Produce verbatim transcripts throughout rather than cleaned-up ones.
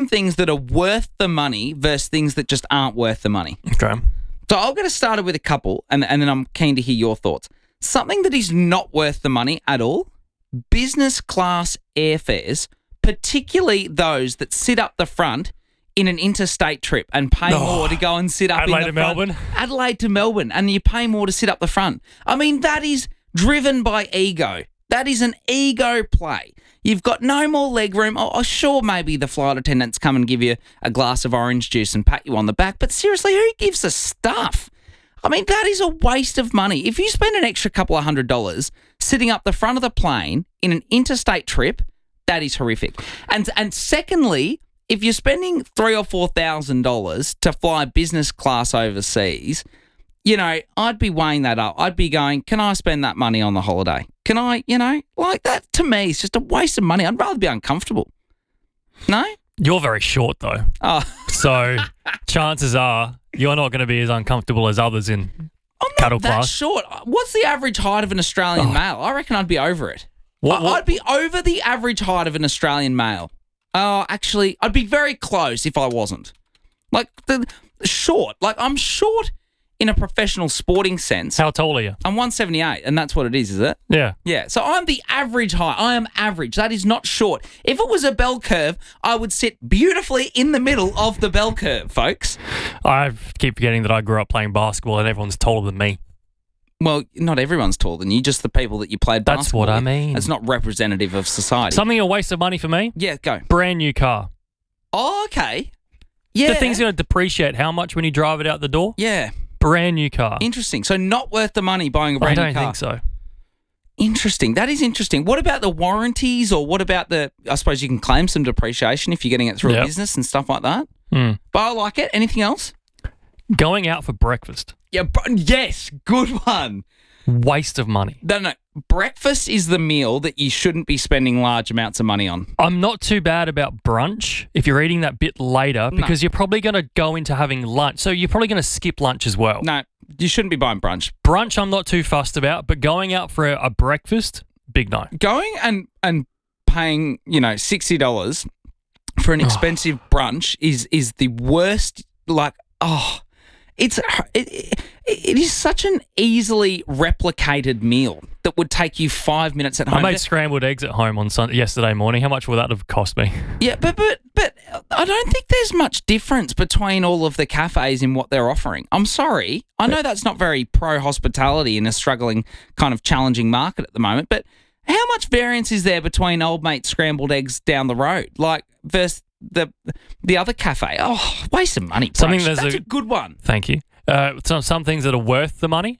some things that are worth the money versus things that just aren't worth the money. Okay. So I'll get us started with a couple, and, and then I'm keen to hear your thoughts. Something that is not worth the money at all, business class airfares, particularly those that sit up the front in an interstate trip and pay Oh, more to go and sit up Adelaide in the to front. Melbourne? Adelaide to Melbourne, and you pay more to sit up the front. I mean, that is driven by ego. That is an ego play. You've got no more leg room. Oh, oh, sure, maybe the flight attendants come and give you a glass of orange juice and pat you on the back, but seriously, who gives a stuff? I mean, that is a waste of money. If you spend an extra couple of hundred dollars sitting up the front of the plane in an interstate trip, that is horrific. And and secondly, if you're spending three or four thousand dollars to fly business class overseas, you know, I'd be weighing that up. I'd be going, can I spend that money on the holiday? Can I, you know, like that to me is just a waste of money. I'd rather be uncomfortable. No? You're very short, though. Oh. So chances are you're not going to be as uncomfortable as others in I'm cattle not that class. short. What's the average height of an Australian Oh. male? I reckon I'd be over it. What- I- what- I'd be over the average height of an Australian male. Oh, actually, I'd be very close if I wasn't. Like, the short. Like, I'm short in a professional sporting sense. How tall are you? I'm one seventy-eight, and that's what it is, is it? Yeah. Yeah, so I'm the average height. I am average. That is not short. If it was a bell curve, I would sit beautifully in the middle of the bell curve, folks. I keep forgetting that I grew up playing basketball and everyone's taller than me. Well, not everyone's taller than you, just the people that you played That's basketball what I with. mean. It's not representative of society. Something a waste of money for me? yeah, go. Brand new car. Oh, okay. Yeah. The thing's going to depreciate how much when you drive it out the door? Yeah, Brand new car. interesting. So not worth the money buying a I brand don't new car. think so. Interesting. That is interesting. What about the warranties, or what about the, I suppose you can claim some depreciation if you're getting it through Yep. a business and stuff like that. Hmm. But I like it. Anything else? Going out for breakfast. Yeah, br- yes, good one. Waste of money. No, no. Breakfast is the meal that you shouldn't be spending large amounts of money on. I'm not too bad about brunch if you're eating that bit later because you're probably going to go into having lunch. So you're probably going to skip lunch as well. No, you shouldn't be buying brunch. Brunch, I'm not too fussed about, but going out for a, a breakfast, big no. Going and and paying, you know, sixty dollars for an expensive brunch is is the worst. Like, oh, it's it, it, it is such an easily replicated meal that would take you five minutes at home. I made scrambled eggs at home on Sunday, yesterday morning. How much would that have cost me? Yeah, but but but I don't think there's much difference between all of the cafes in what they're offering. I'm sorry. I know that's not very pro hospitality in a struggling kind of challenging market at the moment, but how much variance is there between Old Mate scrambled eggs down the road, like versus the the other cafe? Oh, waste of money. Something brunch. there's That's a, a- good one. Thank you. Uh, some, some things that are worth the money.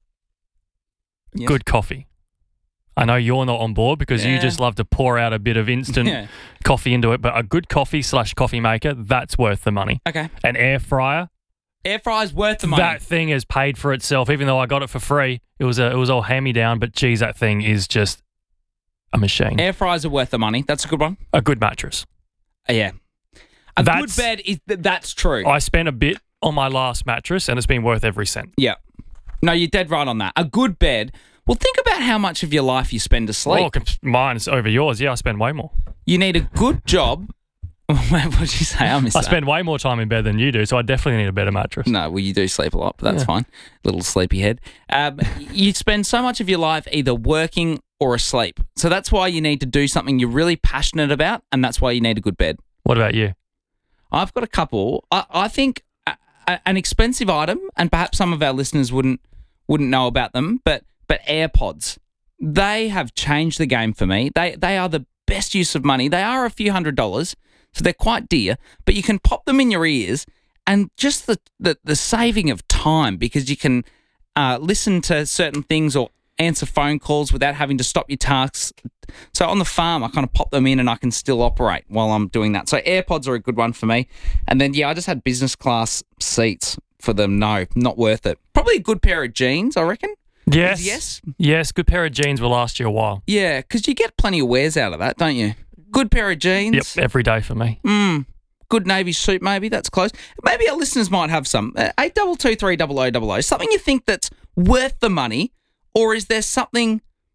Yes. Good coffee. I know you're not on board because you Yeah. just love to pour out a bit of instant Yeah. coffee into it, but a good coffee slash coffee maker, that's worth the money. Okay. An air fryer, Air fryer's worth the money. that thing has paid for itself. Even though I got it for free, it was a, it was all hand me down. But geez, that thing is just a machine. Air fryers are worth the money. That's a good one. A good mattress. Uh, yeah. A That's- good bed is th- that's true. I spent a bit on my last mattress, and it's been worth every cent. Yeah. No, you're dead right on that. A good bed. Well, think about how much of your life you spend asleep. Oh, com- mine's over yours. Yeah, I spend way more. You need a good job. What did you say? I missed I that. spend way more time in bed than you do, so I definitely need a better mattress. No, well, you do sleep a lot, but that's Yeah. fine. Little sleepy head. Um, you spend so much of your life either working or asleep. So that's why you need to do something you're really passionate about, and that's why you need a good bed. What about you? I've got a couple. I, I think a, a, an expensive item, and perhaps some of our listeners wouldn't wouldn't know about them, but but AirPods. They have changed the game for me. They they are the best use of money. They are a few hundred dollars, so they're quite dear, but you can pop them in your ears, and just the, the, the saving of time, because you can uh, listen to certain things or answer phone calls without having to stop your tasks. So on the farm, I kind of pop them in and I can still operate while I'm doing that. So AirPods are a good one for me. And then, yeah, I just had business class seats for them. No, not worth it. Probably a good pair of jeans, I reckon. Yes. Yes? Yes, good pair of jeans will last you a while. Yeah, because you get plenty of wears out of that, don't you? Good pair of jeans. Yep, every day for me. Mm, good navy suit, maybe. That's close. Maybe our listeners might have some. Uh, eight two two three double oh double oh. Something you think that's worth the money, or is there something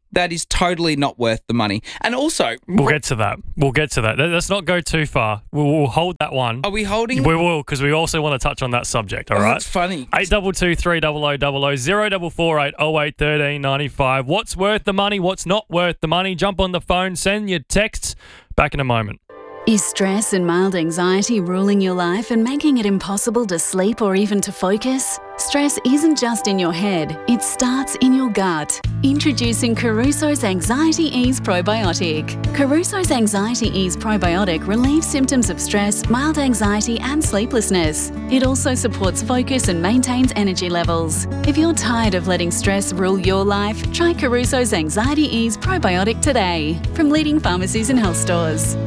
That is totally not worth the money. And also, We'll get to that. We'll get to that. Let- Let's not go too far. We'll, we'll hold that one. are we holding? We will, because we also want to touch on that subject, all Oh, right? that's funny. Eight double two three double o double o zero double four eight oh eight thirteen ninety five. What's worth the money? What's not worth the money? Jump on the phone. Send your texts. Back in a moment. Is stress and mild anxiety ruling your life and making it impossible to sleep or even to focus? Stress isn't just in your head, it starts in your gut. Introducing Caruso's Anxiety Ease Probiotic. Caruso's Anxiety Ease Probiotic relieves symptoms of stress, mild anxiety and sleeplessness. It also supports focus and maintains energy levels. If you're tired of letting stress rule your life, try Caruso's Anxiety Ease Probiotic today from leading pharmacies and health stores.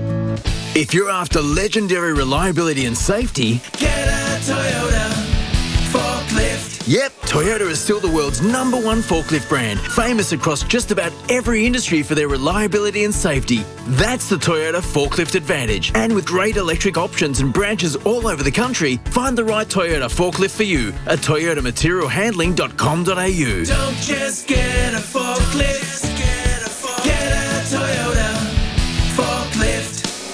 If you're after legendary reliability and safety, Get a Toyota forklift. yep, Toyota is still the world's number one forklift brand, famous across just about every industry for their reliability and safety. That's the Toyota Forklift Advantage. And with great electric options and branches all over the country, find the right Toyota forklift for you at toyota material handling dot com dot a u. Don't just get a forklift. Get a, forklift. Get a Toyota forklift.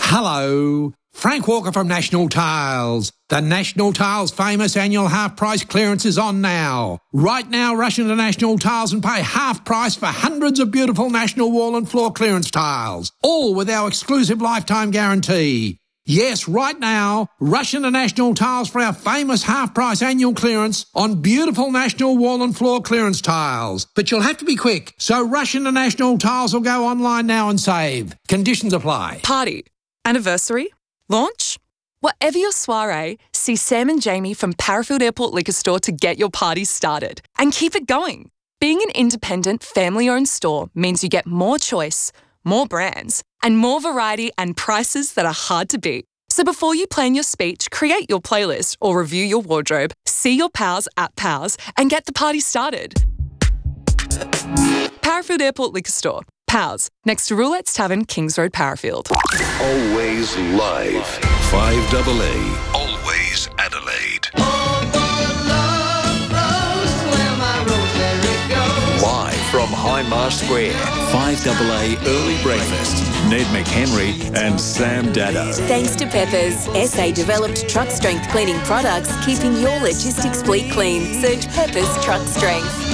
Hello, Frank Walker from National Tiles. The National Tiles famous annual half price clearance is on now. Right now, rush into National Tiles and pay half price for hundreds of beautiful National wall and floor clearance tiles, all with our exclusive lifetime guarantee. Yes, right now, rush into National Tiles for our famous half price annual clearance on beautiful National wall and floor clearance tiles. But you'll have to be quick, so rush into National Tiles or go online now and save. Conditions apply. Party, anniversary, launch. Whatever your soiree, see Sam and Jamie from Parafield Airport Liquor Store to get your party started and keep it going. Being an independent, family-owned store means you get more choice, more brands, and more variety and prices that are hard to beat. So before you plan your speech, create your playlist or review your wardrobe, see your pals at Pals and get the party started. Parafield Airport Liquor Store. Pals, next to Roulette's Tavern, Kings Road, Parafield. Always live. five double A. Always Adelaide. Live from Highmar Square. five double A Early Breakfast. Ned McHenry and Sam Dado. Thanks to Peppers, S A-developed truck strength cleaning products, keeping your logistics fleet clean. Search Peppers Truck Strength.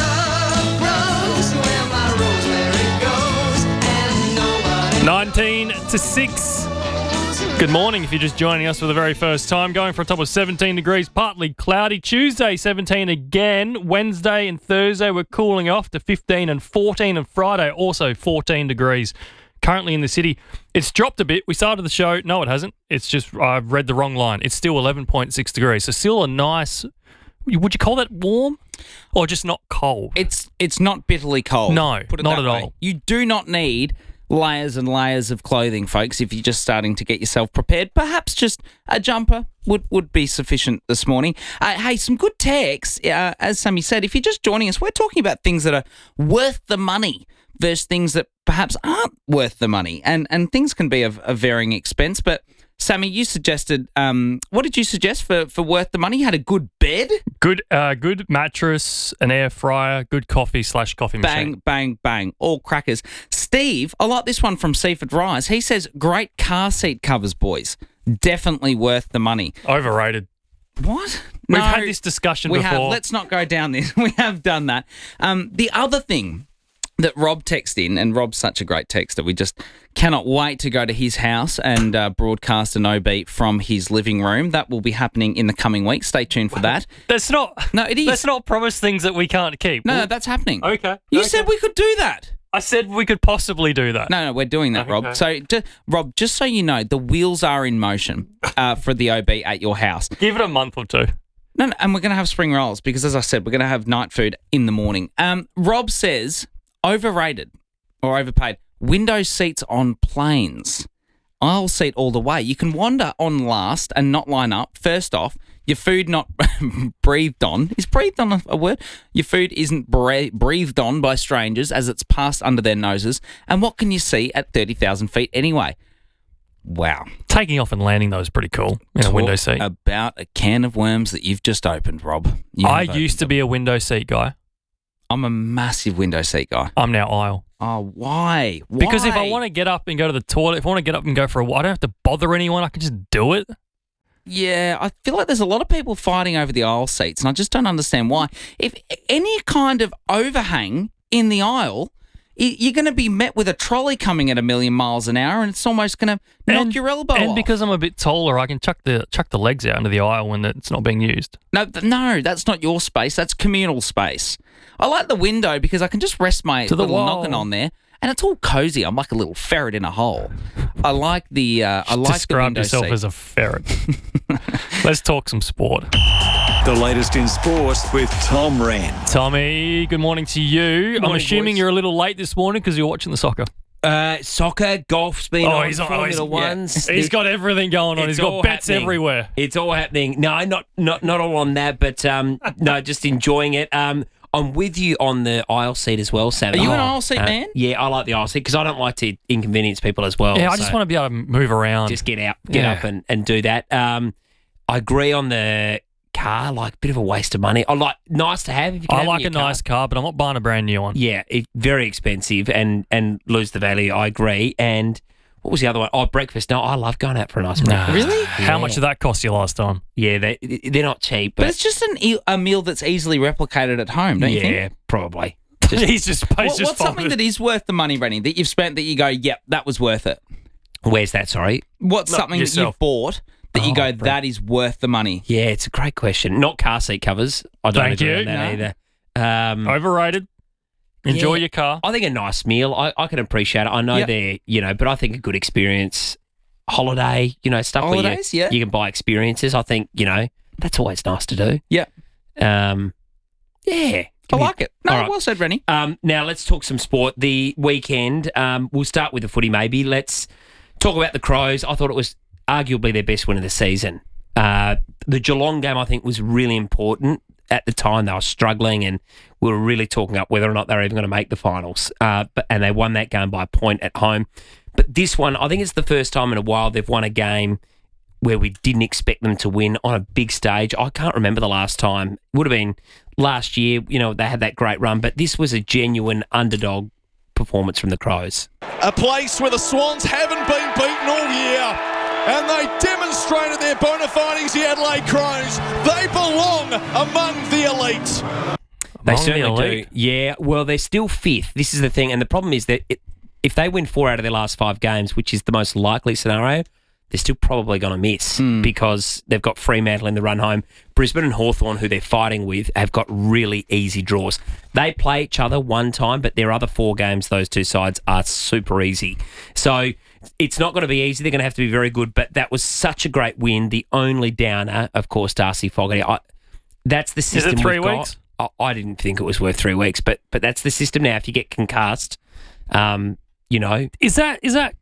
nineteen to six. Good morning if you're just joining us for the very first time. Going for a top of seventeen degrees, partly cloudy. Tuesday, seventeen again. Wednesday and Thursday, we're cooling off to fifteen and fourteen. And Friday, also fourteen degrees. Currently in the city, it's dropped a bit. We started the show. No, it hasn't. It's just, I've read the wrong line. It's still eleven point six degrees. So still a nice, would you call that warm? Or just not cold? It's it's not bitterly cold. No, Put it not that at way. all. You do not need layers and layers of clothing, folks, if you're just starting to get yourself prepared. Perhaps just a jumper would, would be sufficient this morning. Uh, hey, some good texts. Uh, as Sammy said, if you're just joining us, we're talking about things that are worth the money versus things that perhaps aren't worth the money. And and things can be of a varying expense. But, Sammy, you suggested, um, what did you suggest for, for worth the money? You had a good bed? Good uh, good mattress, an air fryer, good coffee slash coffee Bang, machine. bang, bang. All crackers. Steve, I like this one from Seaford Rise. He says, great car seat covers, boys. Definitely worth the money. Overrated. What? We've No, had this discussion we before. have. Let's not go down this. We have done that. Um, the other thing that Rob texted in, and Rob's such a great texter, we just cannot wait to go to his house and uh, broadcast an O B from his living room. That will be happening in the coming weeks. Stay tuned for that. That's not. No, it is. Let's not promise things that we can't keep. No, no, that's happening. Okay. You okay. said we could do that. I said we could possibly do that. No, no, we're doing that, Okay. Rob. So, ju- Rob, just so you know, the wheels are in motion uh, for the O B at your house. Give it a month or two. No, no, and we're going to have spring rolls because, as I said, we're going to have night food in the morning. Um, Rob says, overrated or overpaid, window seats on planes. Aisle seat all the way. You can wander on last and not line up. First off, your food not breathed on. Is breathed on a, a word? Your food isn't bre- breathed on by strangers as it's passed under their noses. And what can you see at thirty thousand feet anyway? Wow. Taking off and landing though is pretty cool in a Talk window seat. about a can of worms that you've just opened, Rob. You I have used to opened be a window seat guy. them. I'm a massive window seat guy. I'm now aisle. Oh, why? Why? Because if I want to get up and go to the toilet, if I want to get up and go for a walk, I don't have to bother anyone. I can just do it. Yeah, I feel like there's a lot of people fighting over the aisle seats, and I just don't understand why. If any kind of overhang in the aisle, y- you're going to be met with a trolley coming at a million miles an hour, and it's almost going to knock And- your elbow And off. because I'm a bit taller, I can chuck the chuck the legs out into the aisle when it's not being used. No, th- no, that's not your space. That's communal space. I like the window because I can just rest my To the little wall. noggin on there, and it's all cozy. I'm like a little ferret in a hole. I like the uh, I like the Describe window yourself seat. as a ferret. Let's talk some sport. The latest in sport with Tom Wren. Tommy, good morning to you. I'm morning, assuming boys. you're a little late this morning because you're watching the soccer. Uh, soccer, golf's been Oh, on, he's on- oh, Formula he's- yeah. Ones. He's got everything going on. It's He's got all bets happening. everywhere. It's all happening. No, not not not all on that, but um, no, just enjoying it. Um, I'm with you on the aisle seat as well, Sam. Are you an Oh, aisle seat uh, man? Yeah, I like the aisle seat because I don't like to inconvenience people as well. Yeah, I just so want to be able to move around. just get out, get Yeah. up, and, and do that. Um, I agree on the car, like a bit of a waste of money. I like nice to have. If you can I have in like your a car. nice car, but I'm not buying a brand new one. Yeah, it, very expensive and and lose the value. I agree. And what was the other one? Oh, breakfast. No, I love going out for a nice breakfast. Really? How much did that cost you last time? Yeah, they they're not cheap, But but, it's just an e- a meal that's easily replicated at home, don't you yeah, think? probably. he's just, he's What, just what's something folded. that is worth the money, Rennie, that you've spent that you go, yep, that was worth it? Where's that? Sorry. What's No, something that yourself. you've bought that you Oh, go, right. that is worth the money? Yeah, it's a great question. Not car seat covers. I don't Thank agree you. on that No. either. Um, Overrated. Enjoy Yeah. your car. I think a nice meal. I, I can appreciate it. I know Yep. they're you know, but I think a good experience, holiday, you know, stuff Holidays, where you, yeah. you can buy experiences. I think you know that's always nice to do. Yeah. Um, yeah. I like it. No, All right. well said, Rennie. Um, now let's talk some sport. The weekend. Um, we'll start with the footy. Maybe let's talk about the Crows. I thought it was arguably their best win of the season. Uh, the Geelong game, I think, was really important. At the time, they were struggling, and we were really talking up whether or not they were even going to make the finals. Uh, but and they won that game by a point at home. But this one, I think it's the first time in a while they've won a game where we didn't expect them to win on a big stage. I can't remember the last time. It would have been last year. You know, they had that great run, but this was a genuine underdog performance from the Crows. A place where the Swans haven't been beaten all year. And they demonstrated their bona fides, the Adelaide Crows. They belong among the elite. They Among the certainly do. elite. Yeah, well, they're still fifth. This is the thing. And the problem is that it, if they win four out of their last five games, which is the most likely scenario, they're still probably going to miss because they've got Fremantle in the run home. Brisbane and Hawthorn, who they're fighting with, have got really easy draws. They play each other one time, but their other four games, those two sides, are super easy. So it's not going to be easy. They're going to have to be very good, but that was such a great win. The only downer, of course, Darcy Fogarty. I, that's the it system three we've weeks? got. I, I didn't think it was worth three weeks, but but that's the system now. If you get concussed, um, you know, Is that is that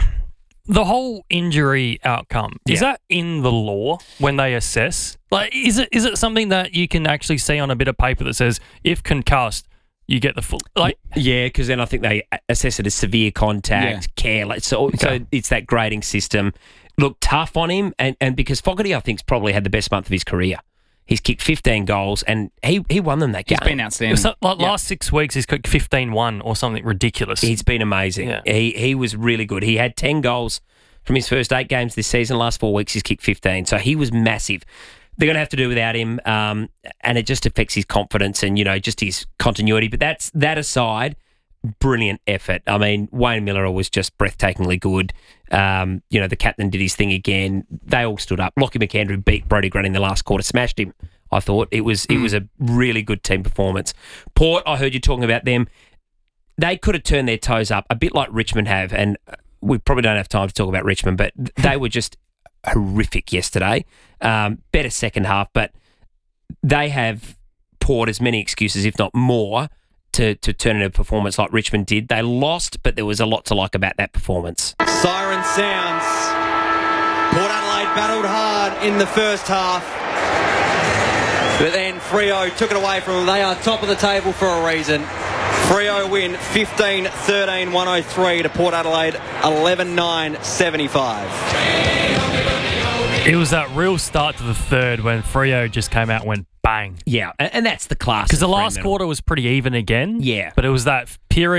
the whole injury outcome? Is Yeah. that in the law when they assess? Like, is it is it something that you can actually see on a bit of paper that says if concussed, you get the full? Like, yeah, because then I think they assess it as severe contact, care. Like, so, so Okay. it's that grading system. Look, tough on him, and, and because Fogarty, I think, probably had the best month of his career. He's kicked fifteen goals, and he, he won them that He's game. been outstanding. so, like Yeah. last six weeks, he's cooked fifteen one or something ridiculous. He's been amazing. Yeah. He he was really good. He had ten goals from his first eight games this season. Last four weeks, he's kicked fifteen. So he was massive. They're going to have to do without him, um, and it just affects his confidence and, you know, just his continuity. But that's that aside, brilliant effort. I mean, Wayne Miller was just breathtakingly good. Um, you know, the captain did his thing again. They all stood up. Lockie McAndrew beat Brodie Grant in the last quarter, smashed him. I thought it was it was a really good team performance. Port, I heard you talking about them. They could have turned their toes up a bit like Richmond have, and we probably don't have time to talk about Richmond, but they were just horrific yesterday. Um, better second half, but they have Port as many excuses, if not more, to, to turn in a performance like Richmond did. They lost, but there was a lot to like about that performance. Siren sounds. Port Adelaide battled hard in the first half. But then Freo took it away from them. They are top of the table for a reason. Freo win fifteen thirteen one oh three to Port Adelaide eleven nine seventy-five. It was that real start to the third when Freo just came out and went bang. Yeah, and, and that's the class. Because the of last Fremantle. quarter was pretty even again. Yeah. But it was that period of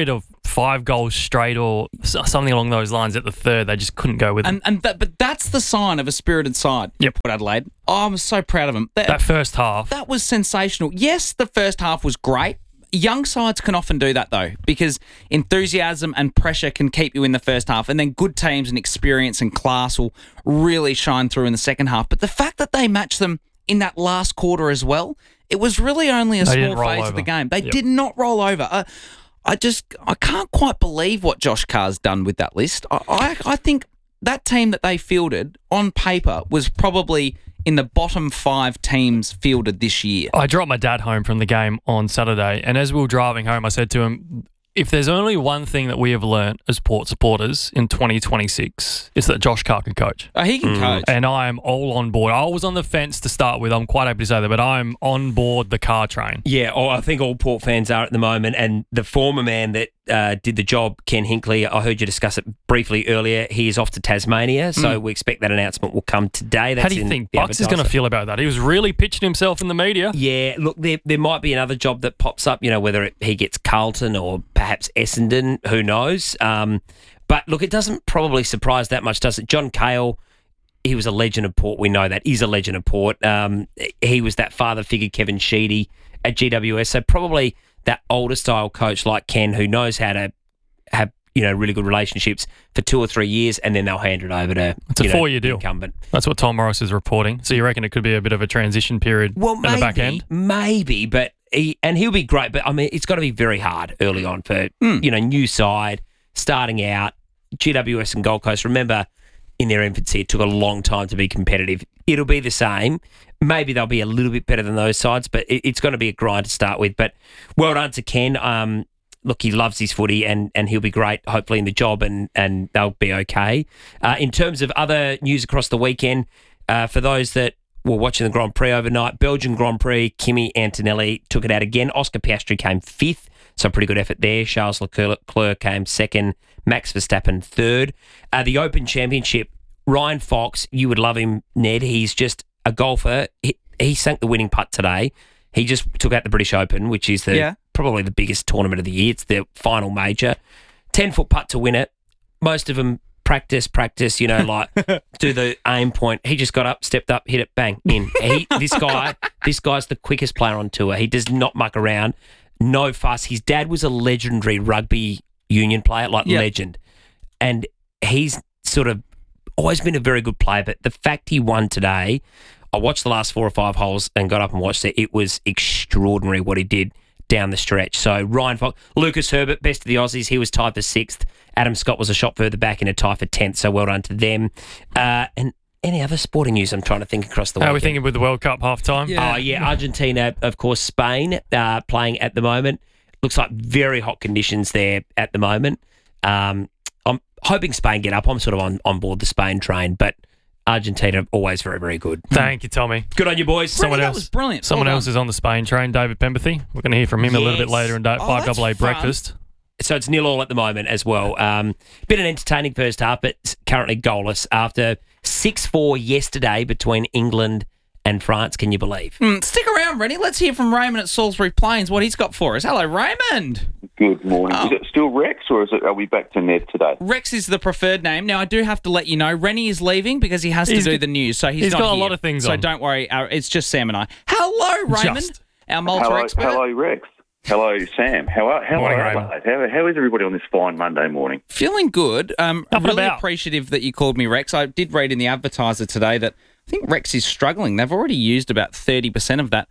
five goals straight or something along those lines at the third. They just couldn't go with it. And, and that, but that's the sign of a spirited side. Yep. Port Adelaide. Oh, I'm so proud of them. That, that first half. That was sensational. Yes, the first half was great. Young sides can often do that, though, because enthusiasm and pressure can keep you in the first half, and then good teams and experience and class will really shine through in the second half. But the fact that they matched them in that last quarter as well, it was really only a They small didn't roll phase over. of the game. They Yep. did not roll over. Uh, I just, I can't quite believe what Josh Carr's done with that list. I, I, I think that team that they fielded on paper was probably in the bottom five teams fielded this year. I dropped my dad home from the game on Saturday, and as we were driving home, I said to him, if there's only one thing that we have learnt as Port supporters in twenty twenty-six, it's that Josh Carr can coach. Oh, he can coach. And I am all on board. I was on the fence to start with. I'm quite happy to say that, but I'm on board the Carr train. Yeah, oh, I think all Port fans are at the moment. And the former man that uh, did the job, Ken Hinkley, I heard you discuss it briefly earlier. He is off to Tasmania, so Mm. we expect that announcement will come today. That's How do you in think the Bucks is going to advertiser. feel about that? He was really pitching himself in the media. Yeah, look, there there might be another job that pops up, you know, whether it, he gets Carlton or perhaps Essendon, who knows. Um, but look, it doesn't probably surprise that much, does it? John Cale, he was a legend of Port. We know that. He's a legend of Port. Um, he was that father figure, Kevin Sheedy, at G W S. So probably that older style coach like Ken, who knows how to have, you know, really good relationships for two or three years, and then they'll hand it over to It's a you know, four-year the deal. incumbent. That's what Tom Morris is reporting. So you reckon it could be a bit of a transition period Well, in maybe, the back end? maybe, but he, and he'll be great. But I mean, it's got to be very hard early on for you know new side starting out. G W S and Gold Coast. Remember, in their infancy, it took a long time to be competitive. It'll be the same. Maybe they'll be a little bit better than those sides, but it, it's going to be a grind to start with. But well done to Ken. Um, look, he loves his footy, and, and he'll be great, hopefully, in the job, and, and they'll be okay. Uh, in terms of other news across the weekend, uh, for those that were watching the Grand Prix overnight, Belgian Grand Prix, Kimi Antonelli took it out again. Oscar Piastri came fifth, so pretty good effort there. Charles Leclerc came second. Max Verstappen third. Uh, the Open Championship, Ryan Fox, you would love him, Ned. He's just a golfer. He, he sank the winning putt today. He just took out the British Open, which is the Yeah. probably the biggest tournament of the year. It's the final major. ten-foot putt to win it. Most of them practice, practice, you know, like do the aim point. He just got up, stepped up, hit it, bang, in. He, this guy, this guy's the quickest player on tour. He does not muck around. No fuss. His dad was a legendary rugby union player, like Yeah. legend. And he's sort of always been a very good player, but the fact he won today, I watched the last four or five holes and got up and watched it. It was extraordinary what he did down the stretch. So Ryan Fox, Lucas Herbert, best of the Aussies, he was tied for sixth. Adam Scott was a shot further back in a tie for tenth, so well done to them. Uh, and any other sporting news I'm trying to think across the How are we weekend? thinking with the World Cup half time? Oh, yeah, Argentina, of course, Spain uh, playing at the moment. Looks like very hot conditions there at the moment. Um, I'm hoping Spain get up. I'm sort of on, on board the Spain train, but Argentina always very, very good. Thank you, Tommy. Good on you, boys. Someone that else, was brilliant. Someone Well else done. is on the Spain train, David Pemberthy. We're going to hear from him a little bit Yes. later in Oh, five that's double A fun. breakfast. So it's nil all at the moment as well. Um, been an entertaining first half, but it's currently goalless after six four yesterday between England and France. Can you believe? Mm, stick around, Rennie. Let's hear from Raymond at Salisbury Plains, what he's got for us. Hello, Raymond. Good morning. Oh. Is it still Rex, or is it? Are we back to Ned today? Rex is the preferred name. Now, I do have to let you know, Rennie is leaving because he has He's to do got- the news, so he's, he's not got a here. lot of things So on. don't worry, uh, it's just Sam and I. Hello, Raymond, Just. our Malta hello, expert. hello, Rex. Hello, Sam. How are how Morning, are Raymond. Adelaide? How, how is everybody on this fine Monday morning? Feeling good. Um, Up and really about. appreciative that you called me Rex. I did read in the advertiser today that I think Rex is struggling. They've already used about thirty percent of that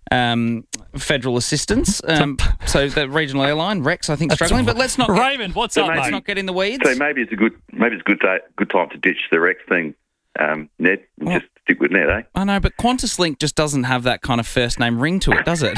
um, federal assistance. Um, so the regional airline, Rex, I think, That's struggling. all- But let's not get, Raymond, what's So up, maybe- let's mate? not get in the weeds. So maybe it's a good maybe it's a good day, good time to ditch the Rex thing, um, Ned. and Well- just stick with Ned, eh? I know, but Qantas Link just doesn't have that kind of first name ring to it, does it?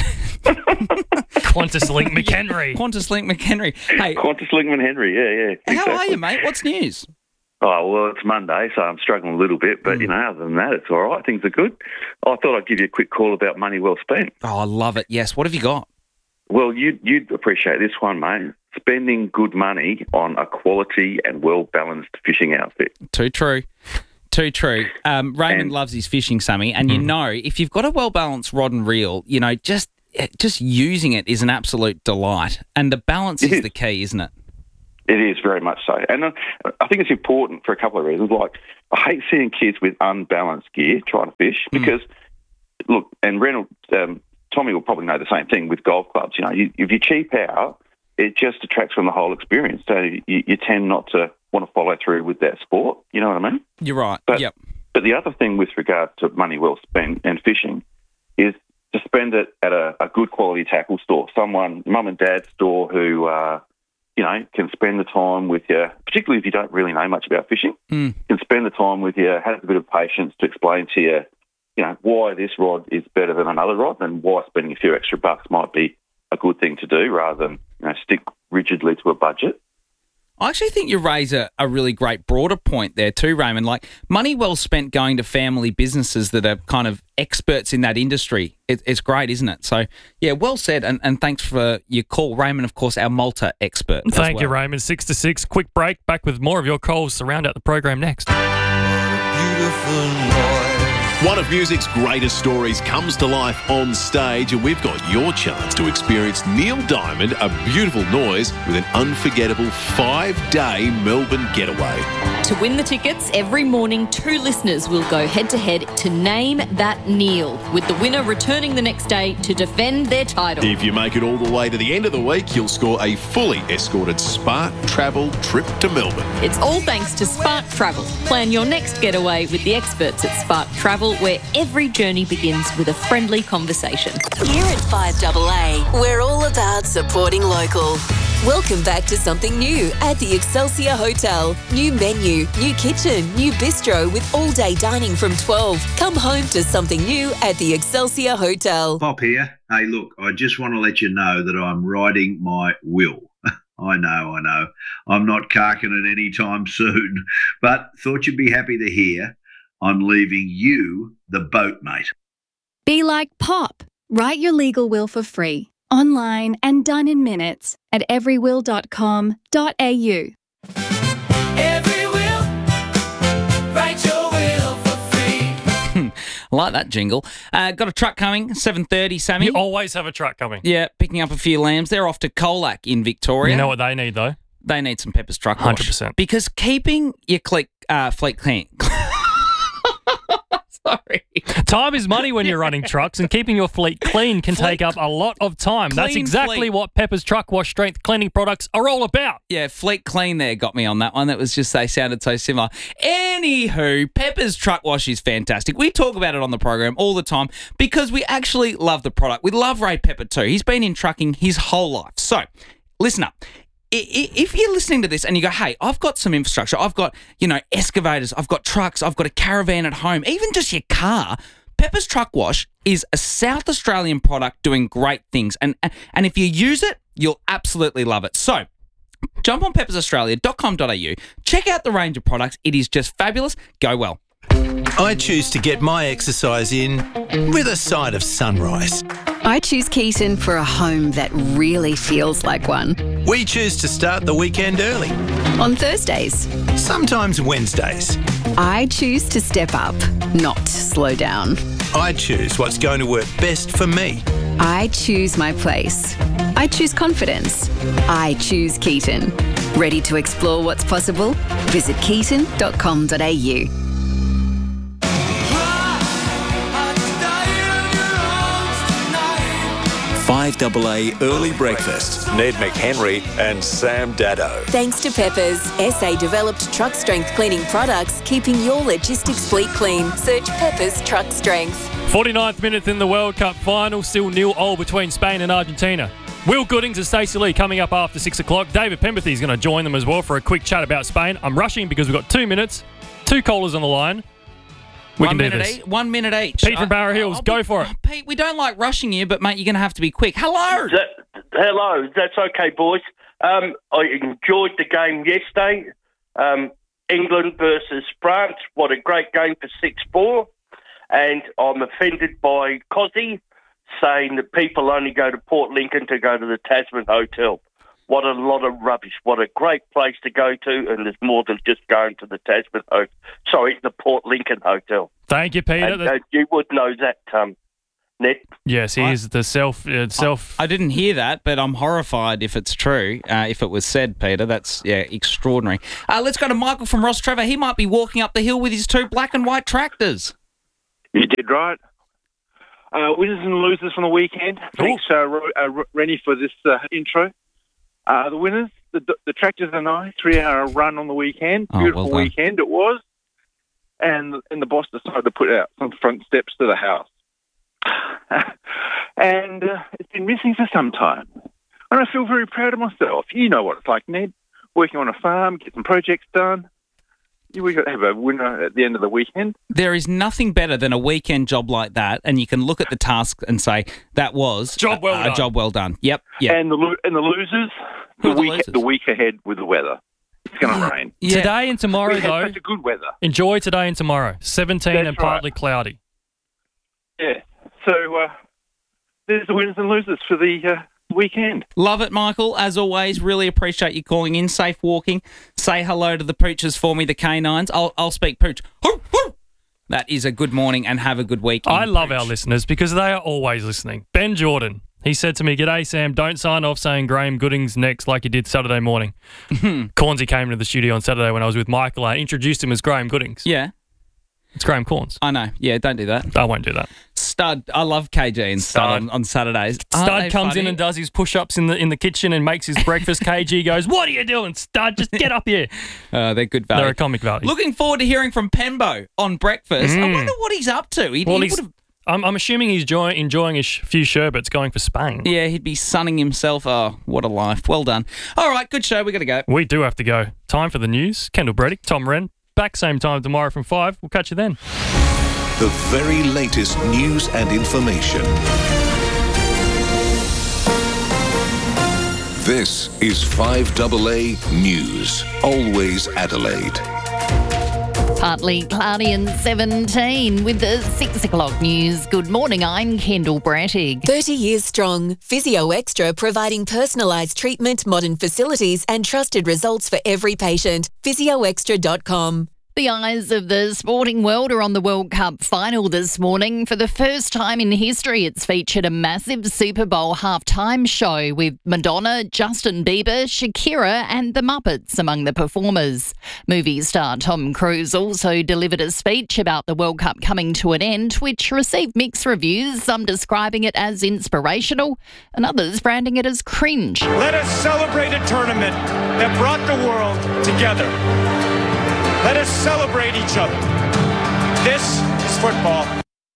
Qantas Link McHenry. Qantas Link McHenry. Hey, Qantas Lingman Henry, yeah, yeah. how are exactly. you, mate? What's news? Oh, well, it's Monday, so I'm struggling a little bit, but, you know, other than that, it's all right. Things are good. I thought I'd give you a quick call about money well spent. Oh, I love it. Yes. What have you got? Well, you'd, you'd appreciate this one, mate. Spending good money on a quality and well-balanced fishing outfit. Too true. Too true. Um, Raymond And- loves his fishing, Sammy, and you know, if you've got a well-balanced rod and reel, you know, just just using it is an absolute delight. And the balance It is is. the key, isn't it? It is very much so. And uh, I think it's important for a couple of reasons. Like, I hate seeing kids with unbalanced gear trying to fish because, mm. look, and Reynolds, um, Tommy will probably know the same thing with golf clubs. You know, you, if you cheap out, it just detracts from the whole experience. So you, you tend not to want to follow through with that sport. You know what I mean? You're right. But, yep. But the other thing with regard to money well spent and fishing is to spend it at a, a good quality tackle store, someone, mum and dad's store who, uh, you know, can spend the time with you, particularly if you don't really know much about fishing, mm. can spend the time with you, has a bit of patience to explain to you, you know, why this rod is better than another rod and why spending a few extra bucks might be a good thing to do rather than, you know, stick rigidly to a budget. I actually think you raise a, a really great broader point there too, Raymond. Like, money well spent going to family businesses that are kind of experts in that industry. It, it's great, isn't it? So, yeah, well said. And, and thanks for your call, Raymond, of course, our Malta expert. Thank well. you, Raymond. Six to six. Quick break. Back with more of your calls to round out the program next. One of music's greatest stories comes to life on stage, and we've got your chance to experience Neil Diamond, A Beautiful Noise, with an unforgettable five-day Melbourne getaway. To win the tickets, every morning two listeners will go head-to-head to Name That Neil, with the winner returning the next day to defend their title. If you make it all the way to the end of the week, you'll score a fully escorted Spark Travel trip to Melbourne. It's all thanks to Spark Travel. Plan your next getaway with the experts at Spark Travel, where every journey begins with a friendly conversation. Here at five A A, we're all about supporting local. Welcome back to something new at the Excelsior Hotel. New menu, new kitchen, new bistro with all-day dining from twelve. Come home to something new at the Excelsior Hotel. Pop here. Hey, look, I just want to let you know that I'm writing my will. I know, I know. I'm not carking it anytime soon, but thought you'd be happy to hear I'm leaving you the boat, mate. Be like Pop. Write your legal will for free, online and done in minutes at every will dot com dot a u. Every will, write your will for free. I like that jingle. Uh, got a truck coming, seven thirty, Sammy. You always have a truck coming. Yeah, picking up a few lambs. They're off to Colac in Victoria. You know what they need, though? They need some Pepper's truck wash. one hundred percent. Because keeping your cle- uh, fleet clean... Sorry. Time is money when you're running trucks, and keeping your fleet clean can Fleet take up a lot of time. That's clean exactly fleet. what Pepper's Truck Wash Strength Cleaning products are all about. Yeah, Fleet Clean there got me on that one. That was just, they sounded so similar. Anywho, Pepper's Truck Wash is fantastic. We talk about it on the program all the time because we actually love the product. We love Ray Pepper too. He's been in trucking his whole life. So, listen up. If you're listening to this and you go, hey, I've got some infrastructure, I've got, you know, excavators, I've got trucks, I've got a caravan at home, even just your car, Pepper's Truck Wash is a South Australian product doing great things. And, and if you use it, you'll absolutely love it. So jump on peppers australia dot com dot a u, check out the range of products. It is just fabulous. Go well. I choose to get my exercise in with a side of sunrise. I choose Keaton for a home that really feels like one. We choose to start the weekend early. On Thursdays. Sometimes Wednesdays. I choose to step up, not slow down. I choose what's going to work best for me. I choose my place. I choose confidence. I choose Keaton. Ready to explore what's possible? Visit keaton dot com dot a u. five A A Early Breakfast. Ned McHenry and Sam Dado. Thanks to Peppers, S A-developed truck strength cleaning products, keeping your logistics fleet clean. Search Peppers Truck Strength. forty-ninth minute in the World Cup final, still nil all between Spain and Argentina. Will Goodings and Stacey Lee coming up after six o'clock. David Pemberthy is going to join them as well for a quick chat about Spain. I'm rushing because we've got two minutes, two callers on the line. We one can do minute this. Each, one minute each. Pete from Barra Hills, I'll go be, for it. Pete, we don't like rushing you, but mate, you're going to have to be quick. Hello. That, hello. That's okay, boys. Um, I enjoyed the game yesterday. Um, England versus France. What a great game for six four. And I'm offended by Cozzy saying that people only go to Port Lincoln to go to the Tasman Hotel. What a lot of rubbish. What a great place to go to, and there's more than just going to the Tasman Hotel. Sorry, the Port Lincoln Hotel. Thank you, Peter. And, uh, you would know that, um, Ned? Yes, he I- is the self uh, self. I didn't hear that, but I'm horrified if it's true. Uh, if it was said, Peter, that's yeah extraordinary. Uh, let's go to Michael from Ross Trevor. He might be walking up the hill with his two black and white tractors. You did right. Uh, winners and losers from the weekend. Thanks, uh, Ro- uh, Rennie, for this uh, intro. Uh, the winners, the, the tractors and I, three-hour run on the weekend. Oh, Beautiful well done. weekend it was. And and the boss decided to put out some front steps to the house. and uh, it's been missing for some time. And I feel very proud of myself. You know what it's like, Ned. Working on a farm, get some projects done. We got to have a winner at the end of the weekend. There is nothing better than a weekend job like that, and you can look at the task and say that was Job well a, done. a job well done. Yep, yep. And the lo- and the losers, Who the are the week losers? the week ahead with the weather. It's going to rain. Yeah. Today and tomorrow, We had though, such a good weather. enjoy today and tomorrow. seventeen That's and partly cloudy. Yeah. So uh, there's the winners and losers for the uh, weekend. Love it, Michael. As always, really appreciate you calling in. Safe walking. Say hello to the poochers for me, the canines. I'll I'll speak pooch. Hoo, hoo. That is a good morning and have a good week. I in love pooch. our listeners because they are always listening. Ben Jordan, he said to me, "G'day, Sam. Don't sign off saying Graham Gooding's next like you did Saturday morning." Cornsey came into the studio on Saturday when I was with Michael. I introduced him as Graham Goodings. Yeah. It's Graham Corns. I know. Yeah, don't do that. I won't do that. Stud. I love K G and Stud, Stud. on, on Saturdays. Aren't Stud they comes funny? in and does his push-ups in the in the kitchen and makes his breakfast. K G goes, "What are you doing, Stud? Just get up here." Uh, they're good value. They're a comic value. Looking forward to hearing from Pembo on breakfast. I Mm. wonder what he's up to. He, well, he he's, would've- I'm, I'm assuming he's joy, enjoying a sh- few sherbets going for Spain. yeah, he'd be sunning himself. Oh, what a life. Well done. All right, good show. We got to go. We do have to go. Time for the news. Kendall Bredick, Tom Wren. Back same time tomorrow from five. We'll catch you then. The very latest news and information. This is five A A News. Always Adelaide. Partly cloudy and seventeen with the six o'clock news. Good morning, I'm Kendall Brattig. thirty years strong. Physio Extra providing personalised treatment, modern facilities and trusted results for every patient. physio extra dot com. The eyes of the sporting world are on the World Cup final this morning. For the first time in history, it's featured a massive Super Bowl halftime show with Madonna, Justin Bieber, Shakira and the Muppets among the performers. Movie star Tom Cruise also delivered a speech about the World Cup coming to an end, which received mixed reviews, some describing it as inspirational and others branding it as cringe. Let us celebrate a tournament that brought the world together. Let us celebrate each other. This is football.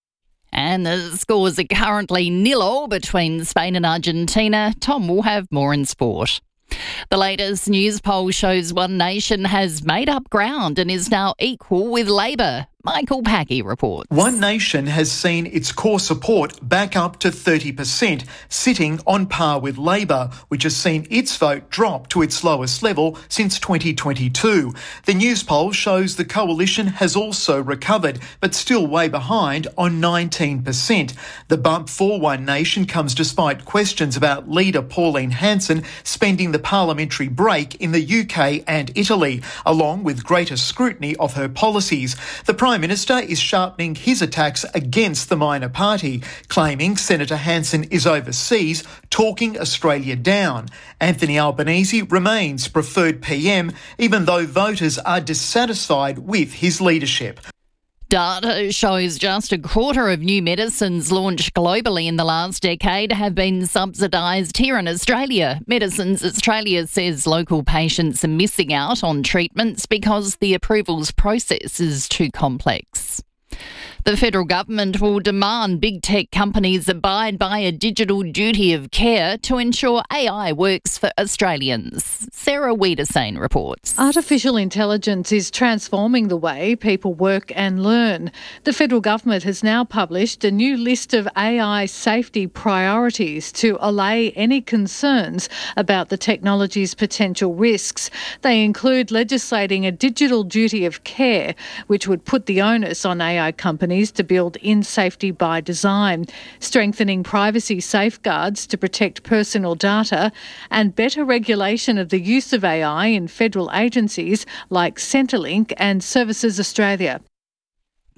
And the scores are currently nil-all between Spain and Argentina. Tom will have more in sport. The latest news poll shows One Nation has made up ground and is now equal with Labor. Michael Packy reports. One Nation has seen its core support back up to thirty percent, sitting on par with Labor, which has seen its vote drop to its lowest level since twenty twenty-two. The news poll shows the coalition has also recovered, but still way behind on nineteen percent. The bump for One Nation comes despite questions about leader Pauline Hanson spending the parliamentary break in the U K and Italy, along with greater scrutiny of her policies. The Prime Minister is sharpening his attacks against the minor party, claiming Senator Hanson is overseas, talking Australia down. Anthony Albanese remains preferred P M, even though voters are dissatisfied with his leadership. Data shows just a quarter of new medicines launched globally in the last decade have been subsidised here in Australia. Medicines Australia says local patients are missing out on treatments because the approvals process is too complex. The federal government will demand big tech companies abide by a digital duty of care to ensure A I works for Australians. Sarah Wiedersane reports. Artificial intelligence is transforming the way people work and learn. The federal government has now published a new list of A I safety priorities to allay any concerns about the technology's potential risks. They include legislating a digital duty of care, which would put the onus on A I companies to build in safety by design, strengthening privacy safeguards to protect personal data, and better regulation of the use of A I in federal agencies like Centrelink and Services Australia.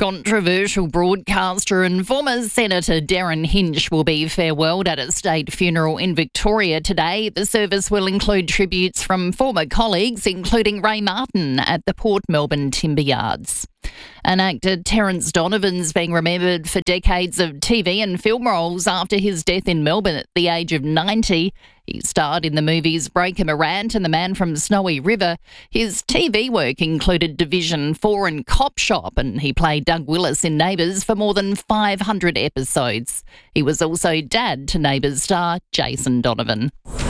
Controversial broadcaster and former Senator Darren Hinch will be farewelled at a state funeral in Victoria today. The service will include tributes from former colleagues, including Ray Martin at the Port Melbourne Timber Yards. And actor Terence Donovan's being remembered for decades of T V and film roles after his death in Melbourne at the age of ninety. He starred in the movies Breaker Morant and The Man from Snowy River. His T V work included Division four and Cop Shop, and he played Doug Willis in Neighbours for more than five hundred episodes. He was also dad to Neighbours star Jason Donovan.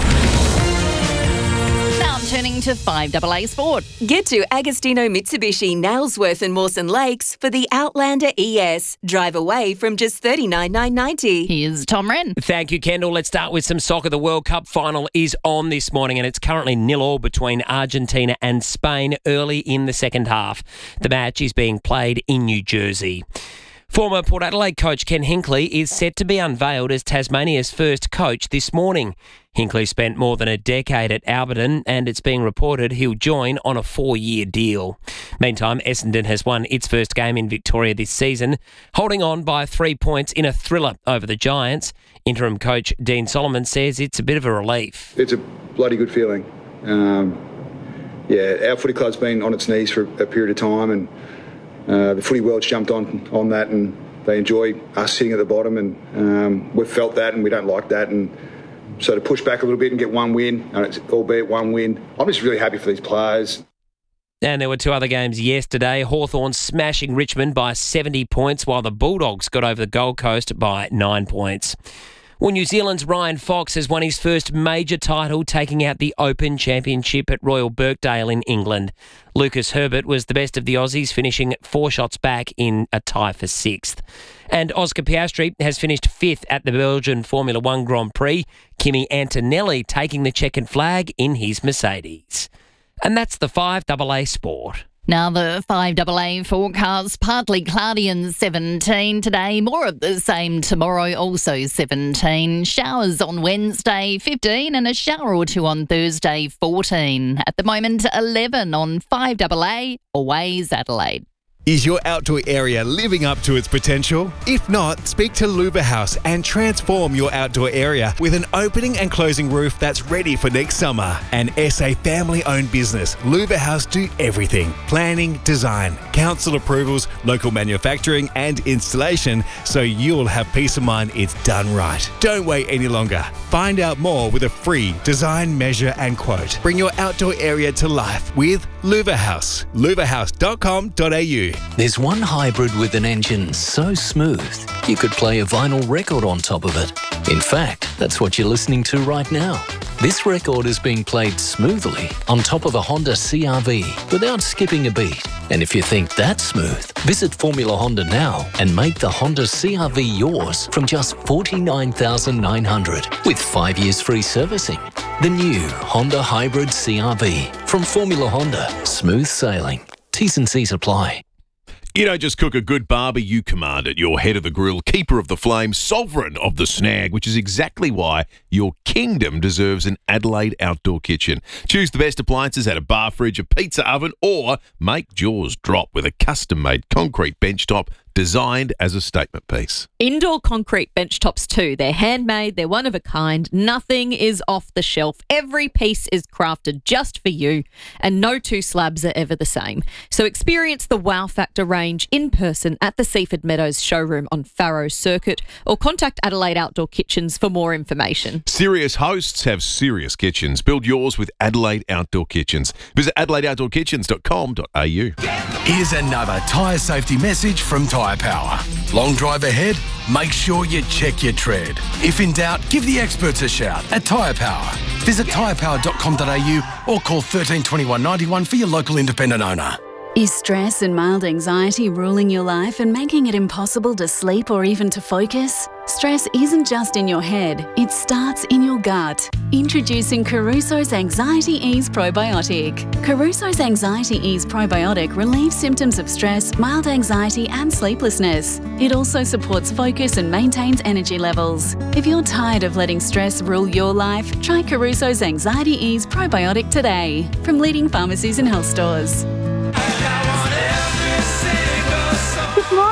Now turning to five A A Sport. Get to Agostino Mitsubishi, Nailsworth and Mawson Lakes for the Outlander E S. Drive away from just thirty-nine thousand nine hundred ninety dollars. Here's Tom Wren. Thank you, Kendall. Let's start with some soccer. The World Cup final is on this morning and it's currently nil all between Argentina and Spain early in the second half. The match is being played in New Jersey. Former Port Adelaide coach Ken Hinkley is set to be unveiled as Tasmania's first coach this morning. Hinkley spent more than a decade at Alberton and it's being reported he'll join on a four-year deal. Meantime, Essendon has won its first game in Victoria this season, holding on by three points in a thriller over the Giants. Interim coach Dean Solomon says it's a bit of a relief. It's a bloody good feeling. Um, yeah, our footy club's been on its knees for a period of time and Uh, the footy world's jumped on on that and they enjoy us sitting at the bottom and um, we've felt that and we don't like that, and so to push back a little bit and get one win, and it's albeit one win, I'm just really happy for these players. And there were two other games yesterday. Hawthorn smashing Richmond by seventy points while the Bulldogs got over the Gold Coast by nine points. Well, New Zealand's Ryan Fox has won his first major title, taking out the Open Championship at Royal Birkdale in England. Lucas Herbert was the best of the Aussies, finishing four shots back in a tie for sixth. And Oscar Piastri has finished fifth at the Belgian Formula One Grand Prix, Kimi Antonelli taking the checkered flag in his Mercedes. And that's the five A A Sport. Now the five A A forecast, partly cloudy and seventeen today, more of the same tomorrow, also seventeen. Showers on Wednesday, fifteen, and a shower or two on Thursday, fourteen. At the moment, eleven on five A A, Always Adelaide. Is your outdoor area living up to its potential? If not, speak to Luba House and transform your outdoor area with an opening and closing roof that's ready for next summer. An S A family-owned business, Luba House do everything. Planning, design, council approvals, local manufacturing and installation, so you'll have peace of mind it's done right. Don't wait any longer. Find out more with a free design, measure and quote. Bring your outdoor area to life with Luba House. luva house dot com dot a u. There's one hybrid with an engine so smooth, you could play a vinyl record on top of it. In fact, that's what you're listening to right now. This record is being played smoothly on top of a Honda C R V without skipping a beat. And if you think that's smooth, visit Formula Honda now and make the Honda C R V yours from just forty-nine thousand nine hundred dollars with five years free servicing. The new Honda Hybrid C R V from Formula Honda. Smooth sailing. T's and C's apply. You don't just cook a good barbie, you command it. You're head of the grill, keeper of the flame, sovereign of the snag, which is exactly why your kingdom deserves an Adelaide outdoor kitchen. Choose the best appliances at a bar fridge, a pizza oven, or make jaws drop with a custom-made concrete benchtop designed as a statement piece. Indoor concrete benchtops too. They're handmade, they're one of a kind. Nothing is off the shelf. Every piece is crafted just for you, and no two slabs are ever the same. So experience the Wow Factor range in person at the Seaford Meadows showroom on Farrow Circuit, or contact Adelaide Outdoor Kitchens for more information. Serious hosts have serious kitchens. Build yours with Adelaide Outdoor Kitchens. Visit adelaide outdoor kitchens dot com dot a u. Here's another tyre safety message from Tyre Power. Long drive ahead? Make sure you check your tread. If in doubt, give the experts a shout at Tyre Power. Visit tyre power dot com dot a u or call one three two one nine one for your local independent owner. Is stress and mild anxiety ruling your life and making it impossible to sleep or even to focus? Stress isn't just in your head, it starts in your gut. Introducing Caruso's Anxiety Ease Probiotic. Caruso's Anxiety Ease Probiotic relieves symptoms of stress, mild anxiety and sleeplessness. It also supports focus and maintains energy levels. If you're tired of letting stress rule your life, try Caruso's Anxiety Ease Probiotic today from leading pharmacies and health stores. Good morning.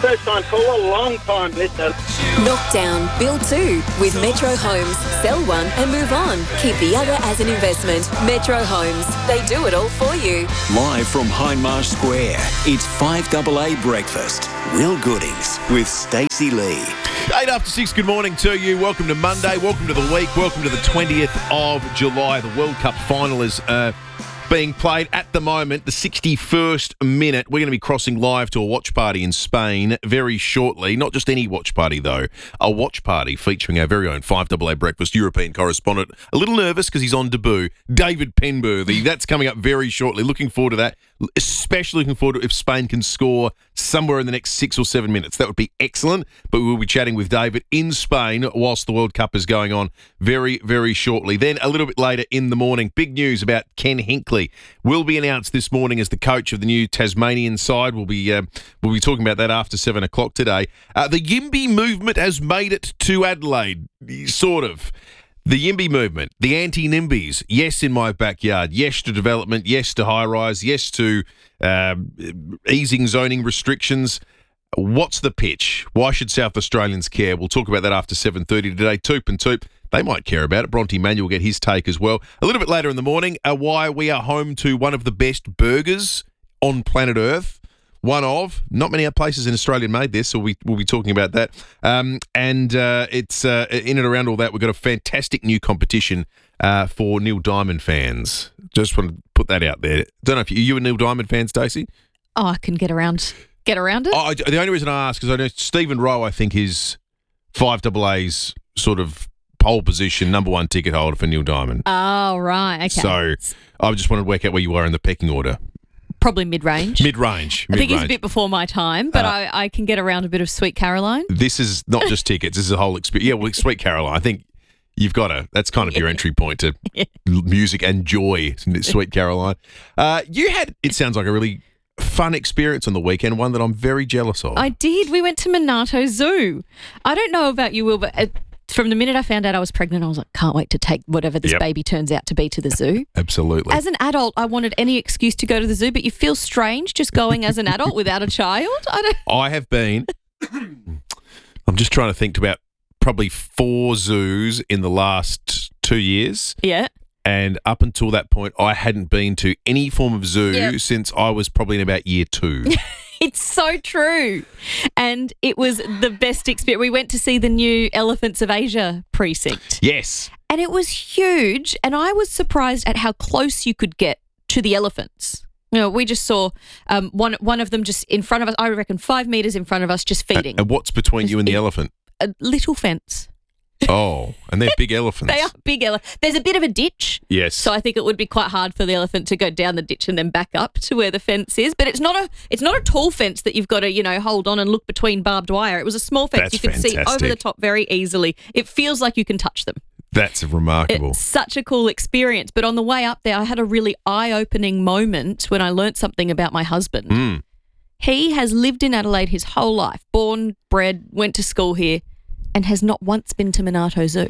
first time caller, long time listener. Knock down, build two with Metro Homes. Sell one and move on. Keep the other as an investment. Metro Homes. They do it all for you. Live from Hindmarsh Square, it's five double A Breakfast. Will Goodings with Stacey Lee. Eight after six, good morning to you. Welcome to Monday. Welcome to the week. Welcome to the twentieth of July. The World Cup final is uh, being played at the moment, the sixty-first minute. We're going to be crossing live to a watch party in Spain very shortly. Not just any watch party, though. A watch party featuring our very own five double A Breakfast European correspondent. A little nervous because he's on debut, David Penberthy. That's coming up very shortly. Looking forward to that. Especially looking forward to if Spain can score somewhere in the next six or seven minutes. That would be excellent. But we'll be chatting with David in Spain whilst the World Cup is going on very, very shortly. Then a little bit later in the morning, big news about Ken Hinkley will be announced this morning as the coach of the new Tasmanian side. We'll be uh, we'll be talking about that after seven o'clock today. Uh, the Yimby movement has made it to Adelaide, sort of. The Yimby movement, the anti-NIMBYs, yes in my backyard, yes to development, yes to high-rise, yes to um, easing zoning restrictions. What's the pitch? Why should South Australians care? We'll talk about that after seven thirty today. Toop and Toop, they might care about it. Bronte Manuel will get his take as well. A little bit later in the morning, uh, why we are home to one of the best burgers on planet Earth. One of, not many other places in Australia made this, so we, we'll be talking about that. Um, and uh, it's uh, in and around all that, we've got a fantastic new competition uh, for Neil Diamond fans. Just want to put that out there. Don't know if you, you a Neil Diamond fan, Stacey? Oh, I can get around get around it. Oh, the only reason I ask is I know Stephen Rowe, I think, is five double A's sort of pole position, number one ticket holder for Neil Diamond. Oh, right. Okay. So I just wanted to work out where you are in the pecking order. Probably mid-range. Mid-range. I think mid-range. he's a bit before my time, but Uh, I, I can get around a bit of Sweet Caroline. This is not just tickets. This is a whole experience. Yeah, well, Sweet Caroline, I think you've got to, that's kind of your entry point to music and joy, isn't it, Sweet Caroline? Uh, you had, it sounds like a really fun experience on the weekend, one that I'm very jealous of. I did. We went to Monarto Zoo. I don't know about you, Will, but uh, from the minute I found out I was pregnant, I was like, can't wait to take whatever this Yep. baby turns out to be to the zoo. Absolutely. As an adult, I wanted any excuse to go to the zoo, but you feel strange just going as an adult without a child. I don't. I have been, I'm just trying to think to about probably four zoos in the last two years. Yeah. And up until that point, I hadn't been to any form of zoo Yep. since I was probably in about year two. It's so true. And it was the best experience. We went to see the new Elephants of Asia precinct. Yes. And it was huge. And I was surprised at how close you could get to the elephants. You know, we just saw um, one one of them just in front of us, I reckon five metres in front of us, just feeding. And what's between you and the elephant? A little fence. Oh, and they're big elephants. They are big elephants. There's a bit of a ditch. Yes. So I think it would be quite hard for the elephant to go down the ditch and then back up to where the fence is. But it's not a it's not a tall fence that you've got to, you know, hold on and look between barbed wire. It was a small fence That's you could see over fantastic. the top very easily. It feels like you can touch them. That's remarkable. It's such a cool experience. But on the way up there, I had a really eye-opening moment when I learnt something about my husband. Mm. He has lived in Adelaide his whole life, born, bred, went to school here, and has not once been to Monarto Zoo.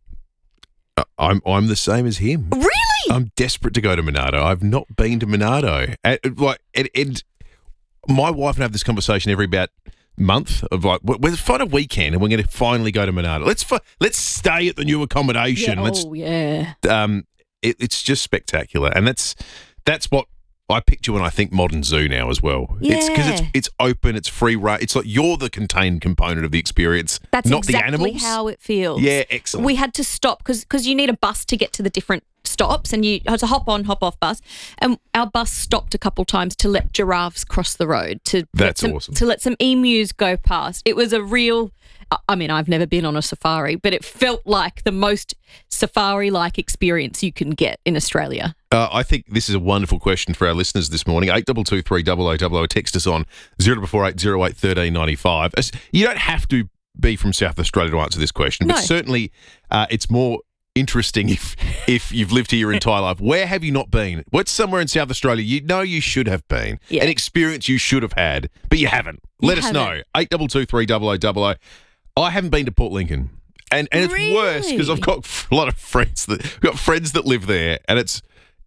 Uh, I'm I'm the same as him. Really? I'm desperate to go to Monarto. I've not been to Monarto. And, like, and, and my wife and I have this conversation every about month of like, we- we'll find a weekend and we're going to finally go to Monarto. Let's fi- let's stay at the new accommodation. Yeah, let's oh, yeah. um, it, it's just spectacular, and that's that's what I picture when I think modern zoo now as well. It's because it's Yeah. it's open, it's free range. It's like you're the contained component of the experience, That's not exactly the animals. how it feels. Yeah, excellent. We had to stop because you need a bus to get to the different stops, and you had to hop on, hop off bus. And our bus stopped a couple times to let giraffes cross the road. To That's let some, awesome. To let some emus go past. It was a real. I mean, I've never been on a safari, but it felt like the most safari-like experience you can get in Australia. Uh, I think this is a wonderful question for our listeners this morning. eight two two three double oh double oh. Text us on zero four eight zero eight one three nine five. As- You don't have to be from South Australia to answer this question, but No. certainly uh, it's more interesting if if you've lived here your entire life. Where have you not been? What's somewhere in South Australia you know you should have been? Yeah. An experience you should have had, but you haven't. Let You us know. haven't. eight two two three double oh double oh. I haven't been to Port Lincoln. And and it's worse because I've got a lot of friends that got friends that live there, and it's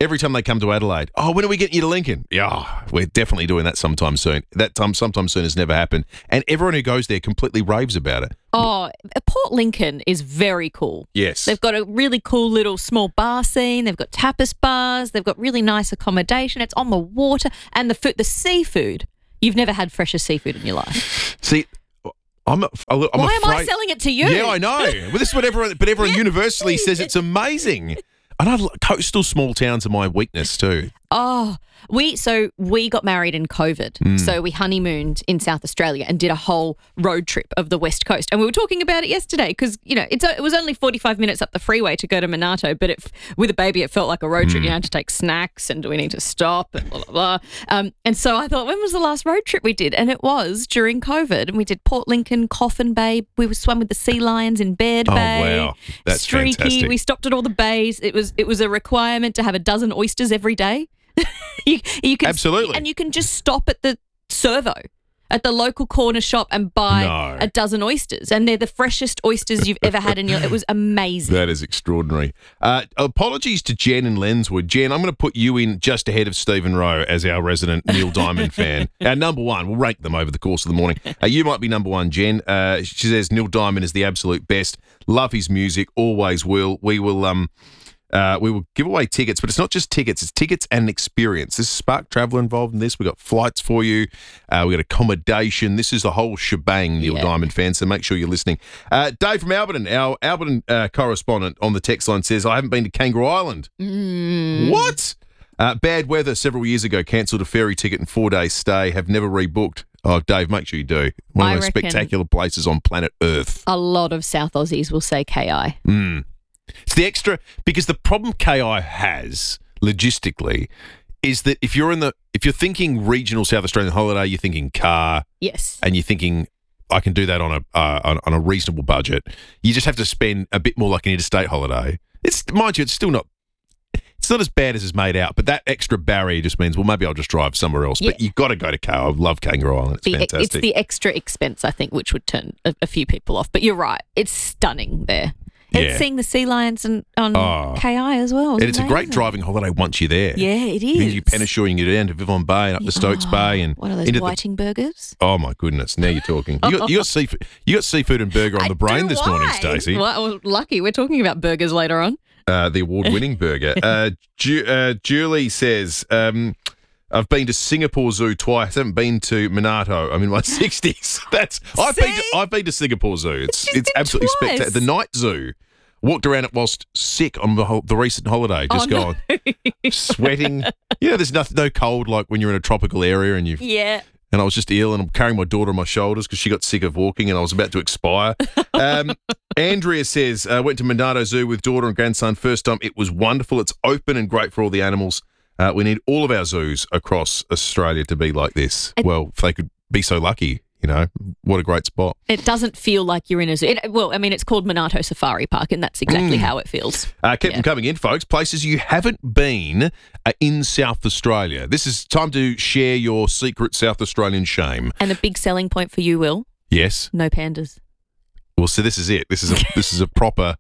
every time they come to Adelaide, oh, when are we getting you to Lincoln? Yeah, we're definitely doing that sometime soon. That time, sometime soon has never happened. And everyone who goes there completely raves about it. Oh, Port Lincoln is very cool. Yes. They've got a really cool little small bar scene. They've got tapas bars. They've got really nice accommodation. It's on the water. And the food, the seafood. You've never had fresher seafood in your life. See, I'm, a, I'm Why afraid. am I selling it to you? Yeah, I know. Well, this is what everyone, but everyone universally says it's amazing. And I, coastal small towns are my weakness too. Oh, we so we got married in COVID. Mm. So we honeymooned in South Australia and did a whole road trip of the West Coast. And we were talking about it yesterday because, you know, it's, it was only forty-five minutes up the freeway to go to Monarto, but it, with a baby, it felt like a road trip. Mm. You had to take snacks and do we need to stop and blah, blah, blah. Um, and so I thought, when was the last road trip we did? And it was during COVID. And we did Port Lincoln, Coffin Bay. We were swum with the sea lions in Baird Oh, Bay. wow. That's Streaky. fantastic. We stopped at all the bays. It was it was a requirement to have a dozen oysters every day. you, you can, Absolutely. And you can just stop at the servo, at the local corner shop and buy No. a dozen oysters. And they're the freshest oysters you've ever had in your... It was amazing. That is extraordinary. Uh, apologies to Jen and Lenswood. Jen, I'm going to put you in just ahead of Stephen Rowe as our resident Neil Diamond fan. Our number one. We'll rank them over the course of the morning. Uh, you might be number one, Jen. Uh, she says Neil Diamond is the absolute best. Love his music. Always will. We will... Um, Uh, we will give away tickets, but it's not just tickets, it's tickets and an experience. This is Spark Travel involved in this. We've got flights for you. Uh, we've got accommodation. This is the whole shebang, Neil Yeah. Diamond fans, so make sure you're listening. Uh, Dave from Alberton, our Alberton uh, correspondent on the text line says, I haven't been to Kangaroo Island. Mm. What? Uh, bad weather several years ago, cancelled a ferry ticket and four-day stay, have never rebooked. Oh, Dave, make sure you do. One I of those reckon- spectacular places on planet Earth. A lot of South Aussies will say K I. Mm. It's the extra, because the problem K I has logistically is that if you're in the, if you're thinking regional South Australian holiday, you're thinking car, Yes. and you're thinking I can do that on a uh, on, on a reasonable budget. You just have to spend a bit more like an interstate holiday. It's mind you, it's still not. It's not as bad as it's made out, but that extra barrier just means, well, maybe I'll just drive somewhere else. But Yeah. you've got to go to K I. I love Kangaroo Island. It's The- fantastic. it's the extra expense, I think, which would turn a, a few people off. But you're right. It's stunning there. Yeah. It's seeing the sea lions and, on Oh. K I as well. and it's a great driving holiday once you're there. Yeah, it You can is. do Penashore, you can get down to Vivon Bay and up to Stokes Bay and What are those into the- whiting burgers? Oh my goodness! Now you're talking. You got, you got seafood. You got seafood and burger on the brain this morning, Stacey. Well, lucky. We're talking about burgers later on. Uh, the award-winning burger. Uh, Ju- uh, Julie says, um, "I've been to Singapore Zoo twice. Haven't been to Monarto. I'm in my sixties. That's I've been. To, I've been to Singapore Zoo. It's it's absolutely twice. spectacular. The night zoo. Walked around it whilst sick on the, whole, the recent holiday, just Oh, going sweating. You know, there's nothing, no cold like when you're in a tropical area and you. Yeah. And I was just ill, and I'm carrying my daughter on my shoulders because she got sick of walking, and I was about to expire. Um, Andrea says, uh, went to Monarto Zoo with daughter and grandson first time. It was wonderful. It's open and great for all the animals. Uh, we need all of our zoos across Australia to be like this. Well, if they could be so lucky, you know, what a great spot. It doesn't feel like you're in a zoo. It, well, I mean, it's called Monarto Safari Park, and that's exactly Mm. how it feels. Uh, keep Yeah. them coming in, folks. Places you haven't been uh, in South Australia. This is time to share your secret South Australian shame. And the big selling point for you, Will, Yes. no pandas. Well, so this is it. This is a this is a proper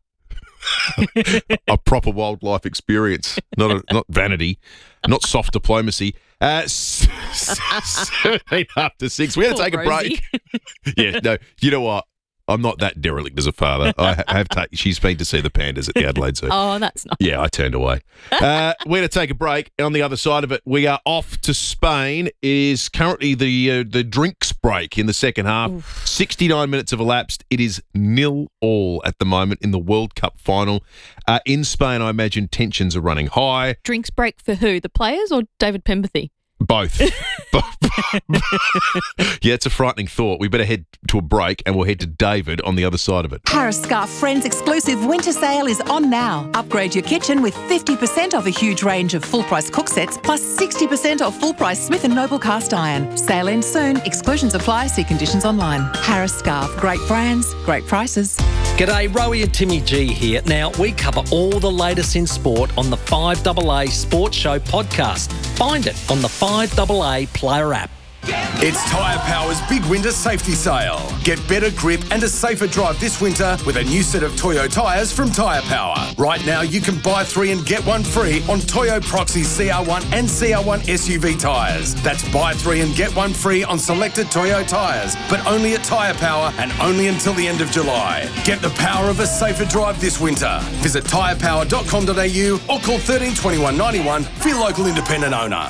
a proper wildlife experience, not a, not vanity, not soft diplomacy. Uh, s- s- seventeen after six. We're going to Poor take a Rosie. break. Yeah, no, you know what? I'm not that derelict as a father. I ha- have taken. She's been to see the pandas at the Adelaide Zoo. Oh, that's not. Yeah, I turned away. Uh, we're going to take a break. On the other side of it, we are off to Spain. It is currently the uh, the drinks break in the second half. sixty-nine minutes have elapsed. It is nil all at the moment in the World Cup final. Uh, in Spain, I imagine tensions are running high. Drinks break for who? The players or David Pemberthy? Both. Yeah, it's a frightening thought. We better head to a break and we'll head to David on the other side of it. Harris Scarf Friends exclusive winter sale is on now. Upgrade your kitchen with fifty percent off a huge range of full-price cook sets plus sixty percent off full-price Smith and Noble cast iron. Sale ends soon. Exclusions apply. See conditions online. Harris Scarf. Great brands, great prices. G'day, Rowie and Timmy G here. Now, we cover all the latest in sport on the five A A Sports Show podcast. Find it on the five A A Player app. It's Tyre Power's big winter safety sale. Get better grip and a safer drive this winter with a new set of Toyo tyres from Tyre Power. Right now, you can buy three and get one free on Toyo Proxy C R one and C R one S U V tyres. That's buy three and get one free on selected Toyo tyres, but only at Tyre Power and only until the end of July. Get the power of a safer drive this winter. Visit tyre power dot com dot a u or call thirteen twenty-one ninety-one for your local independent owner.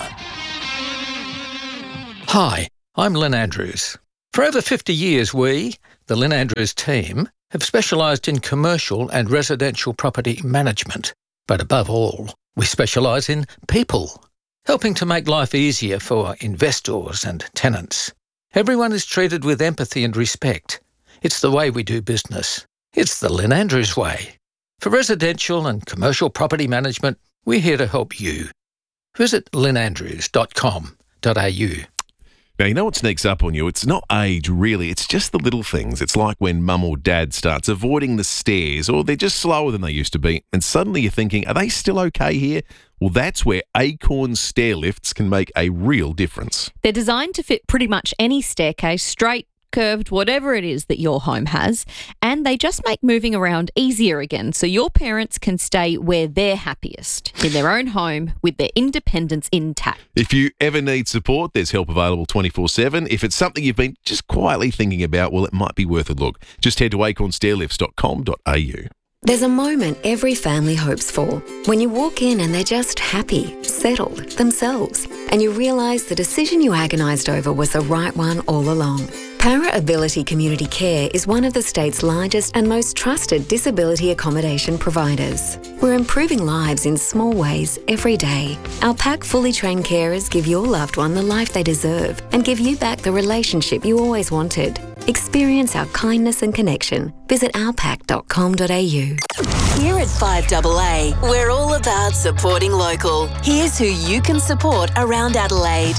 Hi, I'm Lynn Andrews. For over fifty years, we, the Lynn Andrews team, have specialised in commercial and residential property management. But above all, we specialise in people, helping to make life easier for investors and tenants. Everyone is treated with empathy and respect. It's the way we do business. It's the Lynn Andrews way. For residential and commercial property management, we're here to help you. Visit lynn andrews dot com dot a u. Now, you know what sneaks up on you? It's not age, really. It's just the little things. It's like when mum or dad starts avoiding the stairs, or they're just slower than they used to be, and suddenly you're thinking, are they still okay here? Well, that's where Acorn stair lifts can make a real difference. They're designed to fit pretty much any staircase, straight, curved, whatever it is that your home has, and they just make moving around easier again so your parents can stay where they're happiest, in their own home with their independence intact. If you ever need support, there's help available twenty-four seven. If it's something you've been just quietly thinking about, well, it might be worth a look. Just head to acorn stair lifts dot com dot a u. There's a moment every family hopes for, when you walk in and they're just happy, settled, themselves, and you realise the decision you agonised over was the right one all along. Para Ability Community Care is one of the state's largest and most trusted disability accommodation providers. We're improving lives in small ways every day. Our P A C fully trained carers give your loved one the life they deserve and give you back the relationship you always wanted. Experience our kindness and connection. Visit alpac dot com dot a u. Here at five A A, we're all about supporting local. Here's who you can support around Adelaide.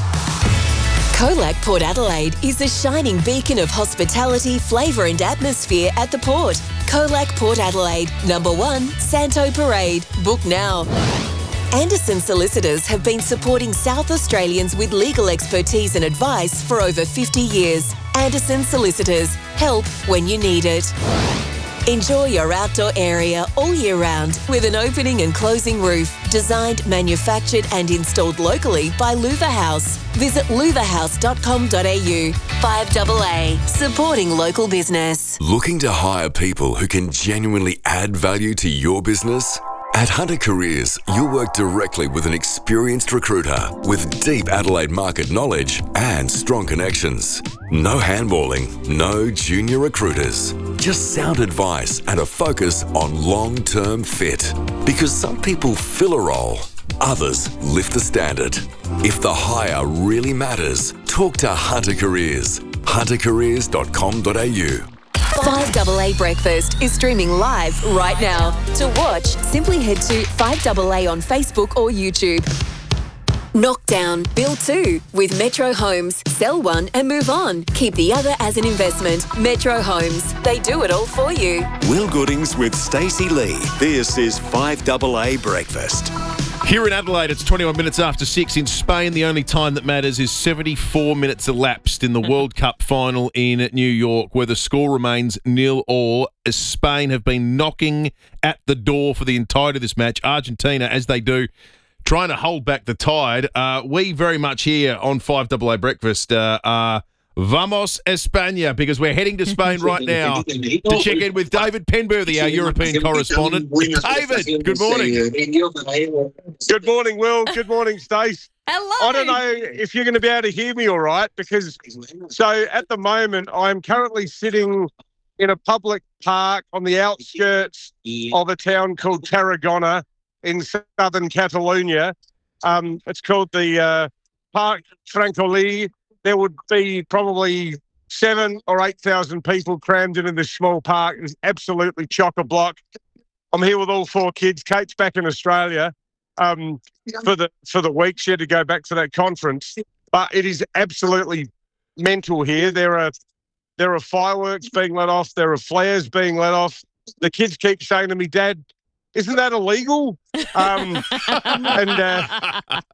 Colac Port Adelaide is the shining beacon of hospitality, flavour and atmosphere at the port. Colac Port Adelaide, number one, Santo Parade. Book now. Anderson Solicitors have been supporting South Australians with legal expertise and advice for over fifty years. Anderson Solicitors, help when you need it. Enjoy your outdoor area all year round with an opening and closing roof. Designed, manufactured and installed locally by Louver House. Visit louver house dot com dot a u. five A A, supporting local business. Looking to hire people who can genuinely add value to your business? At Hunter Careers, you'll work directly with an experienced recruiter with deep Adelaide market knowledge and strong connections. No handballing, no junior recruiters. Just sound advice and a focus on long-term fit. Because some people fill a role, others lift the standard. If the hire really matters, talk to Hunter Careers. hunter careers dot com dot a u. five A A Breakfast is streaming live right now. To watch, simply head to five A A on Facebook or YouTube. Knock down, build two with Metro Homes. Sell one and move on. Keep the other as an investment. Metro Homes. They do it all for you. Will Goodings with Stacey Lee. This is five A A Breakfast. Here in Adelaide, it's twenty-one minutes after six. In Spain, the only time that matters is seventy-four minutes elapsed in the World Cup final in New York, where the score remains nil all, as Spain have been knocking at the door for the entirety of this match. Argentina, as they do, trying to hold back the tide. Uh, we very much here on five A A Breakfast uh, are Vamos España, because we're heading to Spain right now to check in with David Penberthy, our European correspondent. David, good morning. Good morning, Will. Good morning, Stace. Hello. I don't know if you're going to be able to hear me all right, because so at the moment I'm currently sitting in a public park on the outskirts of a town called Tarragona in southern Catalonia. Um, it's called the uh, Parc Francolí. There would be probably seven or eight thousand people crammed into this small park. It's absolutely chock-a-block. I'm here with all four kids. Kate's back in Australia um, for the for the week. She had to go back to that conference. But it is absolutely mental here. There are there are fireworks being let off. There are flares being let off. The kids keep saying to me, "Dad, isn't that illegal?" Um, and uh,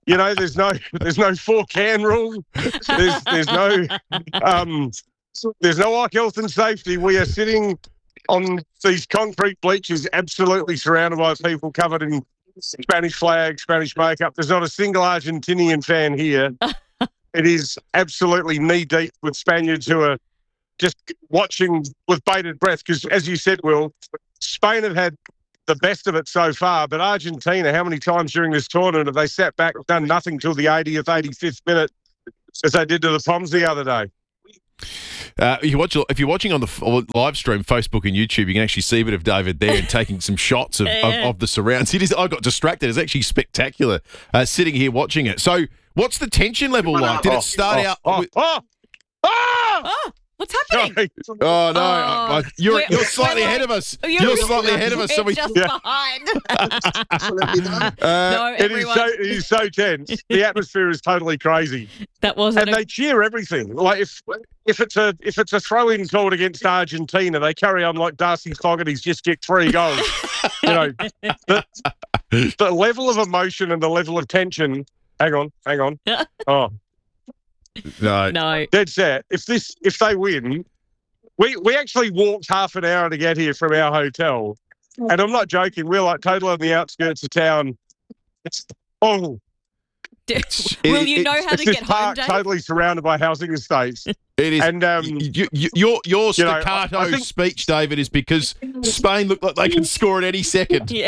You know, there's no there's no four can rule. There's there's no um there's no like health and safety. We are sitting on these concrete bleachers, absolutely surrounded by people covered in Spanish flag, Spanish makeup. There's not a single Argentinian fan here. It is absolutely knee deep with Spaniards who are just watching with bated breath because, as you said, Will, Spain have had the best of it so far, but Argentina, how many times during this tournament have they sat back, done nothing till the eightieth, eighty-fifth minute, as they did to the Poms the other day? Uh, you watch, if you're watching on the f- live stream, Facebook and YouTube, you can actually see a bit of David there and taking some shots of, of, of the surrounds. It is, I got distracted. It's actually spectacular uh, sitting here watching it. So what's the tension level like? Did it start oh, out Oh, with... oh, oh! Oh, what's happening? Oh, no. Oh, I- I- you're, we're- you're slightly we're ahead like- of us. You're- You're slightly ahead of us. So We're we, just Yeah. behind. Uh, no, It is everyone. so it is so tense. The atmosphere is totally crazy. That wasn't. And a- they cheer everything. Like if if it's a if it's a throw-in called against Argentina, they carry on like Darcy Fogarty's just get three goals. You know, the, the level of emotion and the level of tension. Hang on, hang on. Oh, no, no, dead set. If this if they win, we we actually walked half an hour to get here from our hotel, and I'm not joking. We're like totally on the outskirts of town. It's oh. Will you know how to It's this get home, park Dave? totally surrounded by housing estates. It is. And um, you, you, your your you know, I- staccato I think- speech, David, is because Spain look like they can score at any second. Yeah.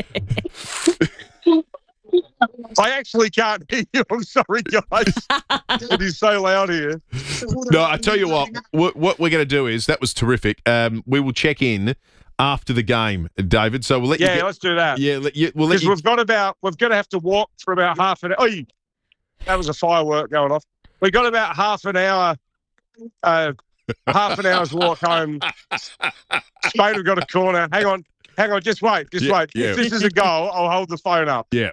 I actually can't hear you. I'm sorry, guys. It is so loud here. No, I tell you what, what, what we're going to do is, that was terrific. Um, we will check in after the game, David. So we'll let you Yeah, get, let's do that. Yeah, let you, we'll let Because you. we've got about, we're going to have to walk for about half an hour. Oh, you- that was a firework going off. We got about half an hour, uh, half an hour's walk home. Spain have got a corner. Hang on, hang on, just wait, just Yeah, wait. yeah. If this is a goal, I'll hold the phone up. Yeah.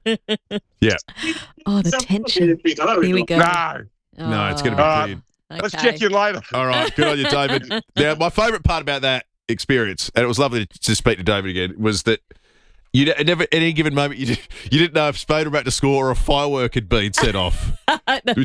Yeah. Oh, the tension. Here we go. No. No, it's going to be Uh, cleared. Let's Okay. check you later. All right, good on you, David. Now, my favourite part about that experience, and it was lovely to, to speak to David again, was that you d- never, at any given moment, you, did, you didn't know if Spain were about to score or a firework had been set off. Which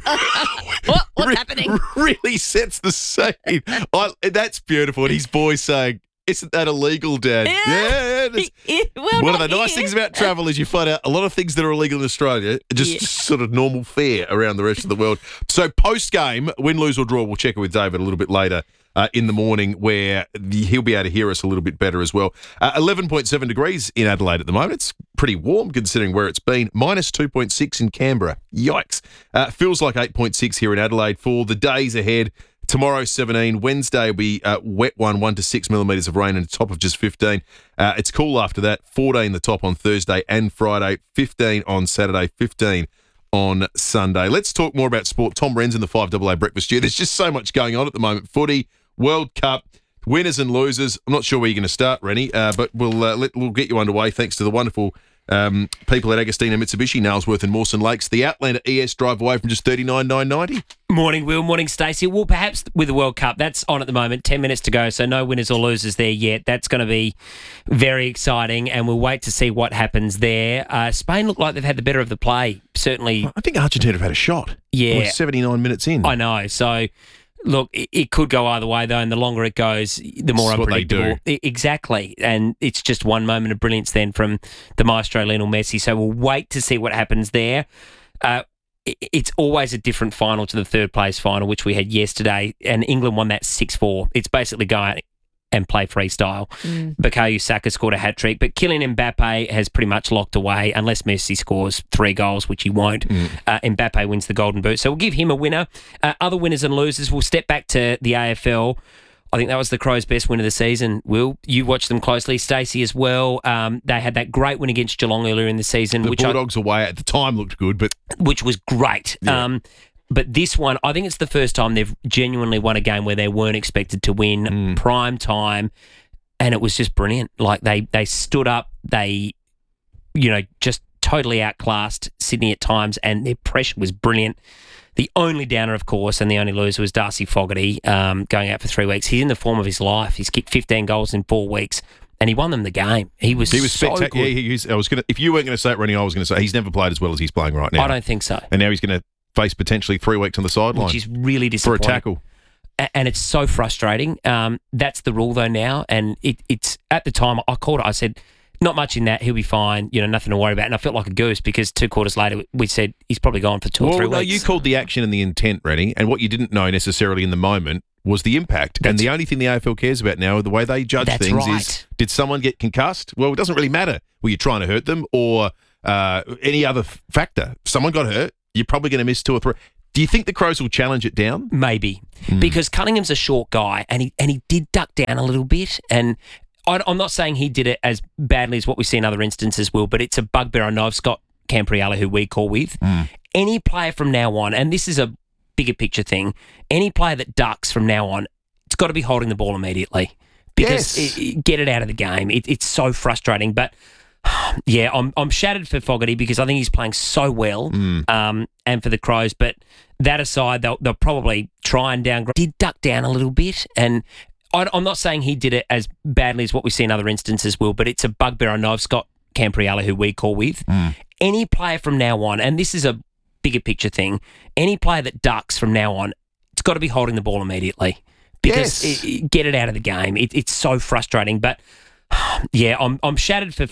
what, what's re- happening? really sets the scene. I, that's beautiful. And his boy saying, "Isn't that illegal, Dad?" Yeah. Yeah. that's- Well, One of not the nice here. things about travel is you find out a lot of things that are illegal in Australia are just Yeah. sort of normal fare around the rest of the world. So post game, win, lose or draw, we'll check it with David a little bit later uh, in the morning, where the, he'll be able to hear us a little bit better as well. Uh, eleven point seven degrees in Adelaide at the moment. It's pretty warm considering where it's been. Minus two point six in Canberra. Yikes. Uh, feels like eight point six here in Adelaide for the days ahead. Tomorrow, seventeen. Wednesday will be uh, wet one, one to six millimetres of rain and a top of just fifteen. Uh, it's cool after that. fourteen the top on Thursday and Friday. fifteen on Saturday. fifteen on Sunday. Let's talk more about sport. Tom Wren's in the five A A Breakfast Stew. There's just so much going on at the moment. Footy, World Cup, winners and losers. I'm not sure where you're going to start, Rennie, uh, but we'll uh, let, we'll get you underway thanks to the wonderful um, people at Agostina Mitsubishi, Nailsworth and Mawson Lakes. The Outlander E S drive away from just thirty-nine thousand nine hundred ninety. Morning, Will. Morning, Stacey. Well, perhaps with the World Cup, that's on at the moment. Ten minutes to go, so no winners or losers there yet. That's going to be very exciting, and we'll wait to see what happens there. Uh, Spain look like they've had the better of the play. Certainly, I think Argentina have had a shot. Yeah. We're seventy-nine minutes in. I know. So, look, it, it could go either way, though, and the longer it goes, the more It's what they unpredictable. do. I- Exactly. And it's just one moment of brilliance then from the maestro Lionel Messi. So we'll wait to see what happens there. Uh, i- it's always a different final to the third place final, which we had yesterday, and England won that six four. It's basically going and play freestyle. Mm. Bukayo Saka scored a hat-trick, but Kylian Mbappe has pretty much locked away unless Messi scores three goals, which he won't. Mm. Uh, Mbappe wins the Golden Boot. So we'll give him a winner. Uh, other winners and losers, we'll step back to the A F L. I think that was the Crows' best win of the season. Will, you watched them closely. Stacey as well. Um, they had that great win against Geelong earlier in the season. The which Bulldogs away at the time looked good, but which was great. Yeah. Um, but this one, I think it's the first time they've genuinely won a game where they weren't expected to win, Mm. prime time, and it was just brilliant. Like they they stood up, they, you know, just totally outclassed Sydney at times, and their pressure was brilliant. The only downer, of course, and the only loser was Darcy Fogarty, um, going out for three weeks. He's in the form of his life. He's kicked fifteen goals in four weeks and he won them the game. He was He was so spectacular. good. Yeah, he was, I was gonna. If you weren't going to say it, Rennie, I was going to say he's never played as well as he's playing right now. I don't think so. And now he's going to face potentially three weeks on the sideline, Which is really for a disappointing. tackle. A- And it's so frustrating. Um, that's the rule though now, and it, it's at the time I called it. I said, not much in that. He'll be fine. You know, nothing to worry about. And I felt like a goose because two quarters later we said he's probably gone for two well, or three no, weeks. you called the action and the intent, Rennie, and what you didn't know necessarily in the moment was the impact. and the only thing the A F L cares about now, the way they judge That's things, right. is did someone get concussed? Well, it doesn't really matter. Were you trying to hurt them or uh, any other f- factor? Someone got hurt. You're probably going to miss two or three. Do you think the Crows will challenge it down? Maybe Hmm. because Cunningham's a short guy, and he and he did duck down a little bit. And I, I'm not saying he did it as badly as what we see in other instances, Will, but it's a bugbear. I know I've Scott Campriella, who we call with. Any player from now on, and this is a bigger picture thing, any player that ducks from now on, it's got to be holding the ball immediately because Yes. it, it- get it out of the game. It, it's so frustrating, but. Yeah, I'm I'm shattered for Fogarty because I think he's playing so well, um, and for the Crows. But that aside, they'll they'll probably try and downgrade. Did duck down a little bit, and I, I'm not saying he did it as badly as what we see in other instances, Will. But it's a bugbear. I know I've Scott Campriella, who we call with. Any player from now on, and this is a bigger picture thing. Any player that ducks from now on, it's got to be holding the ball immediately because Yes. it, it- get it out of the game. It, it's so frustrating, but. Yeah, I'm I'm shattered for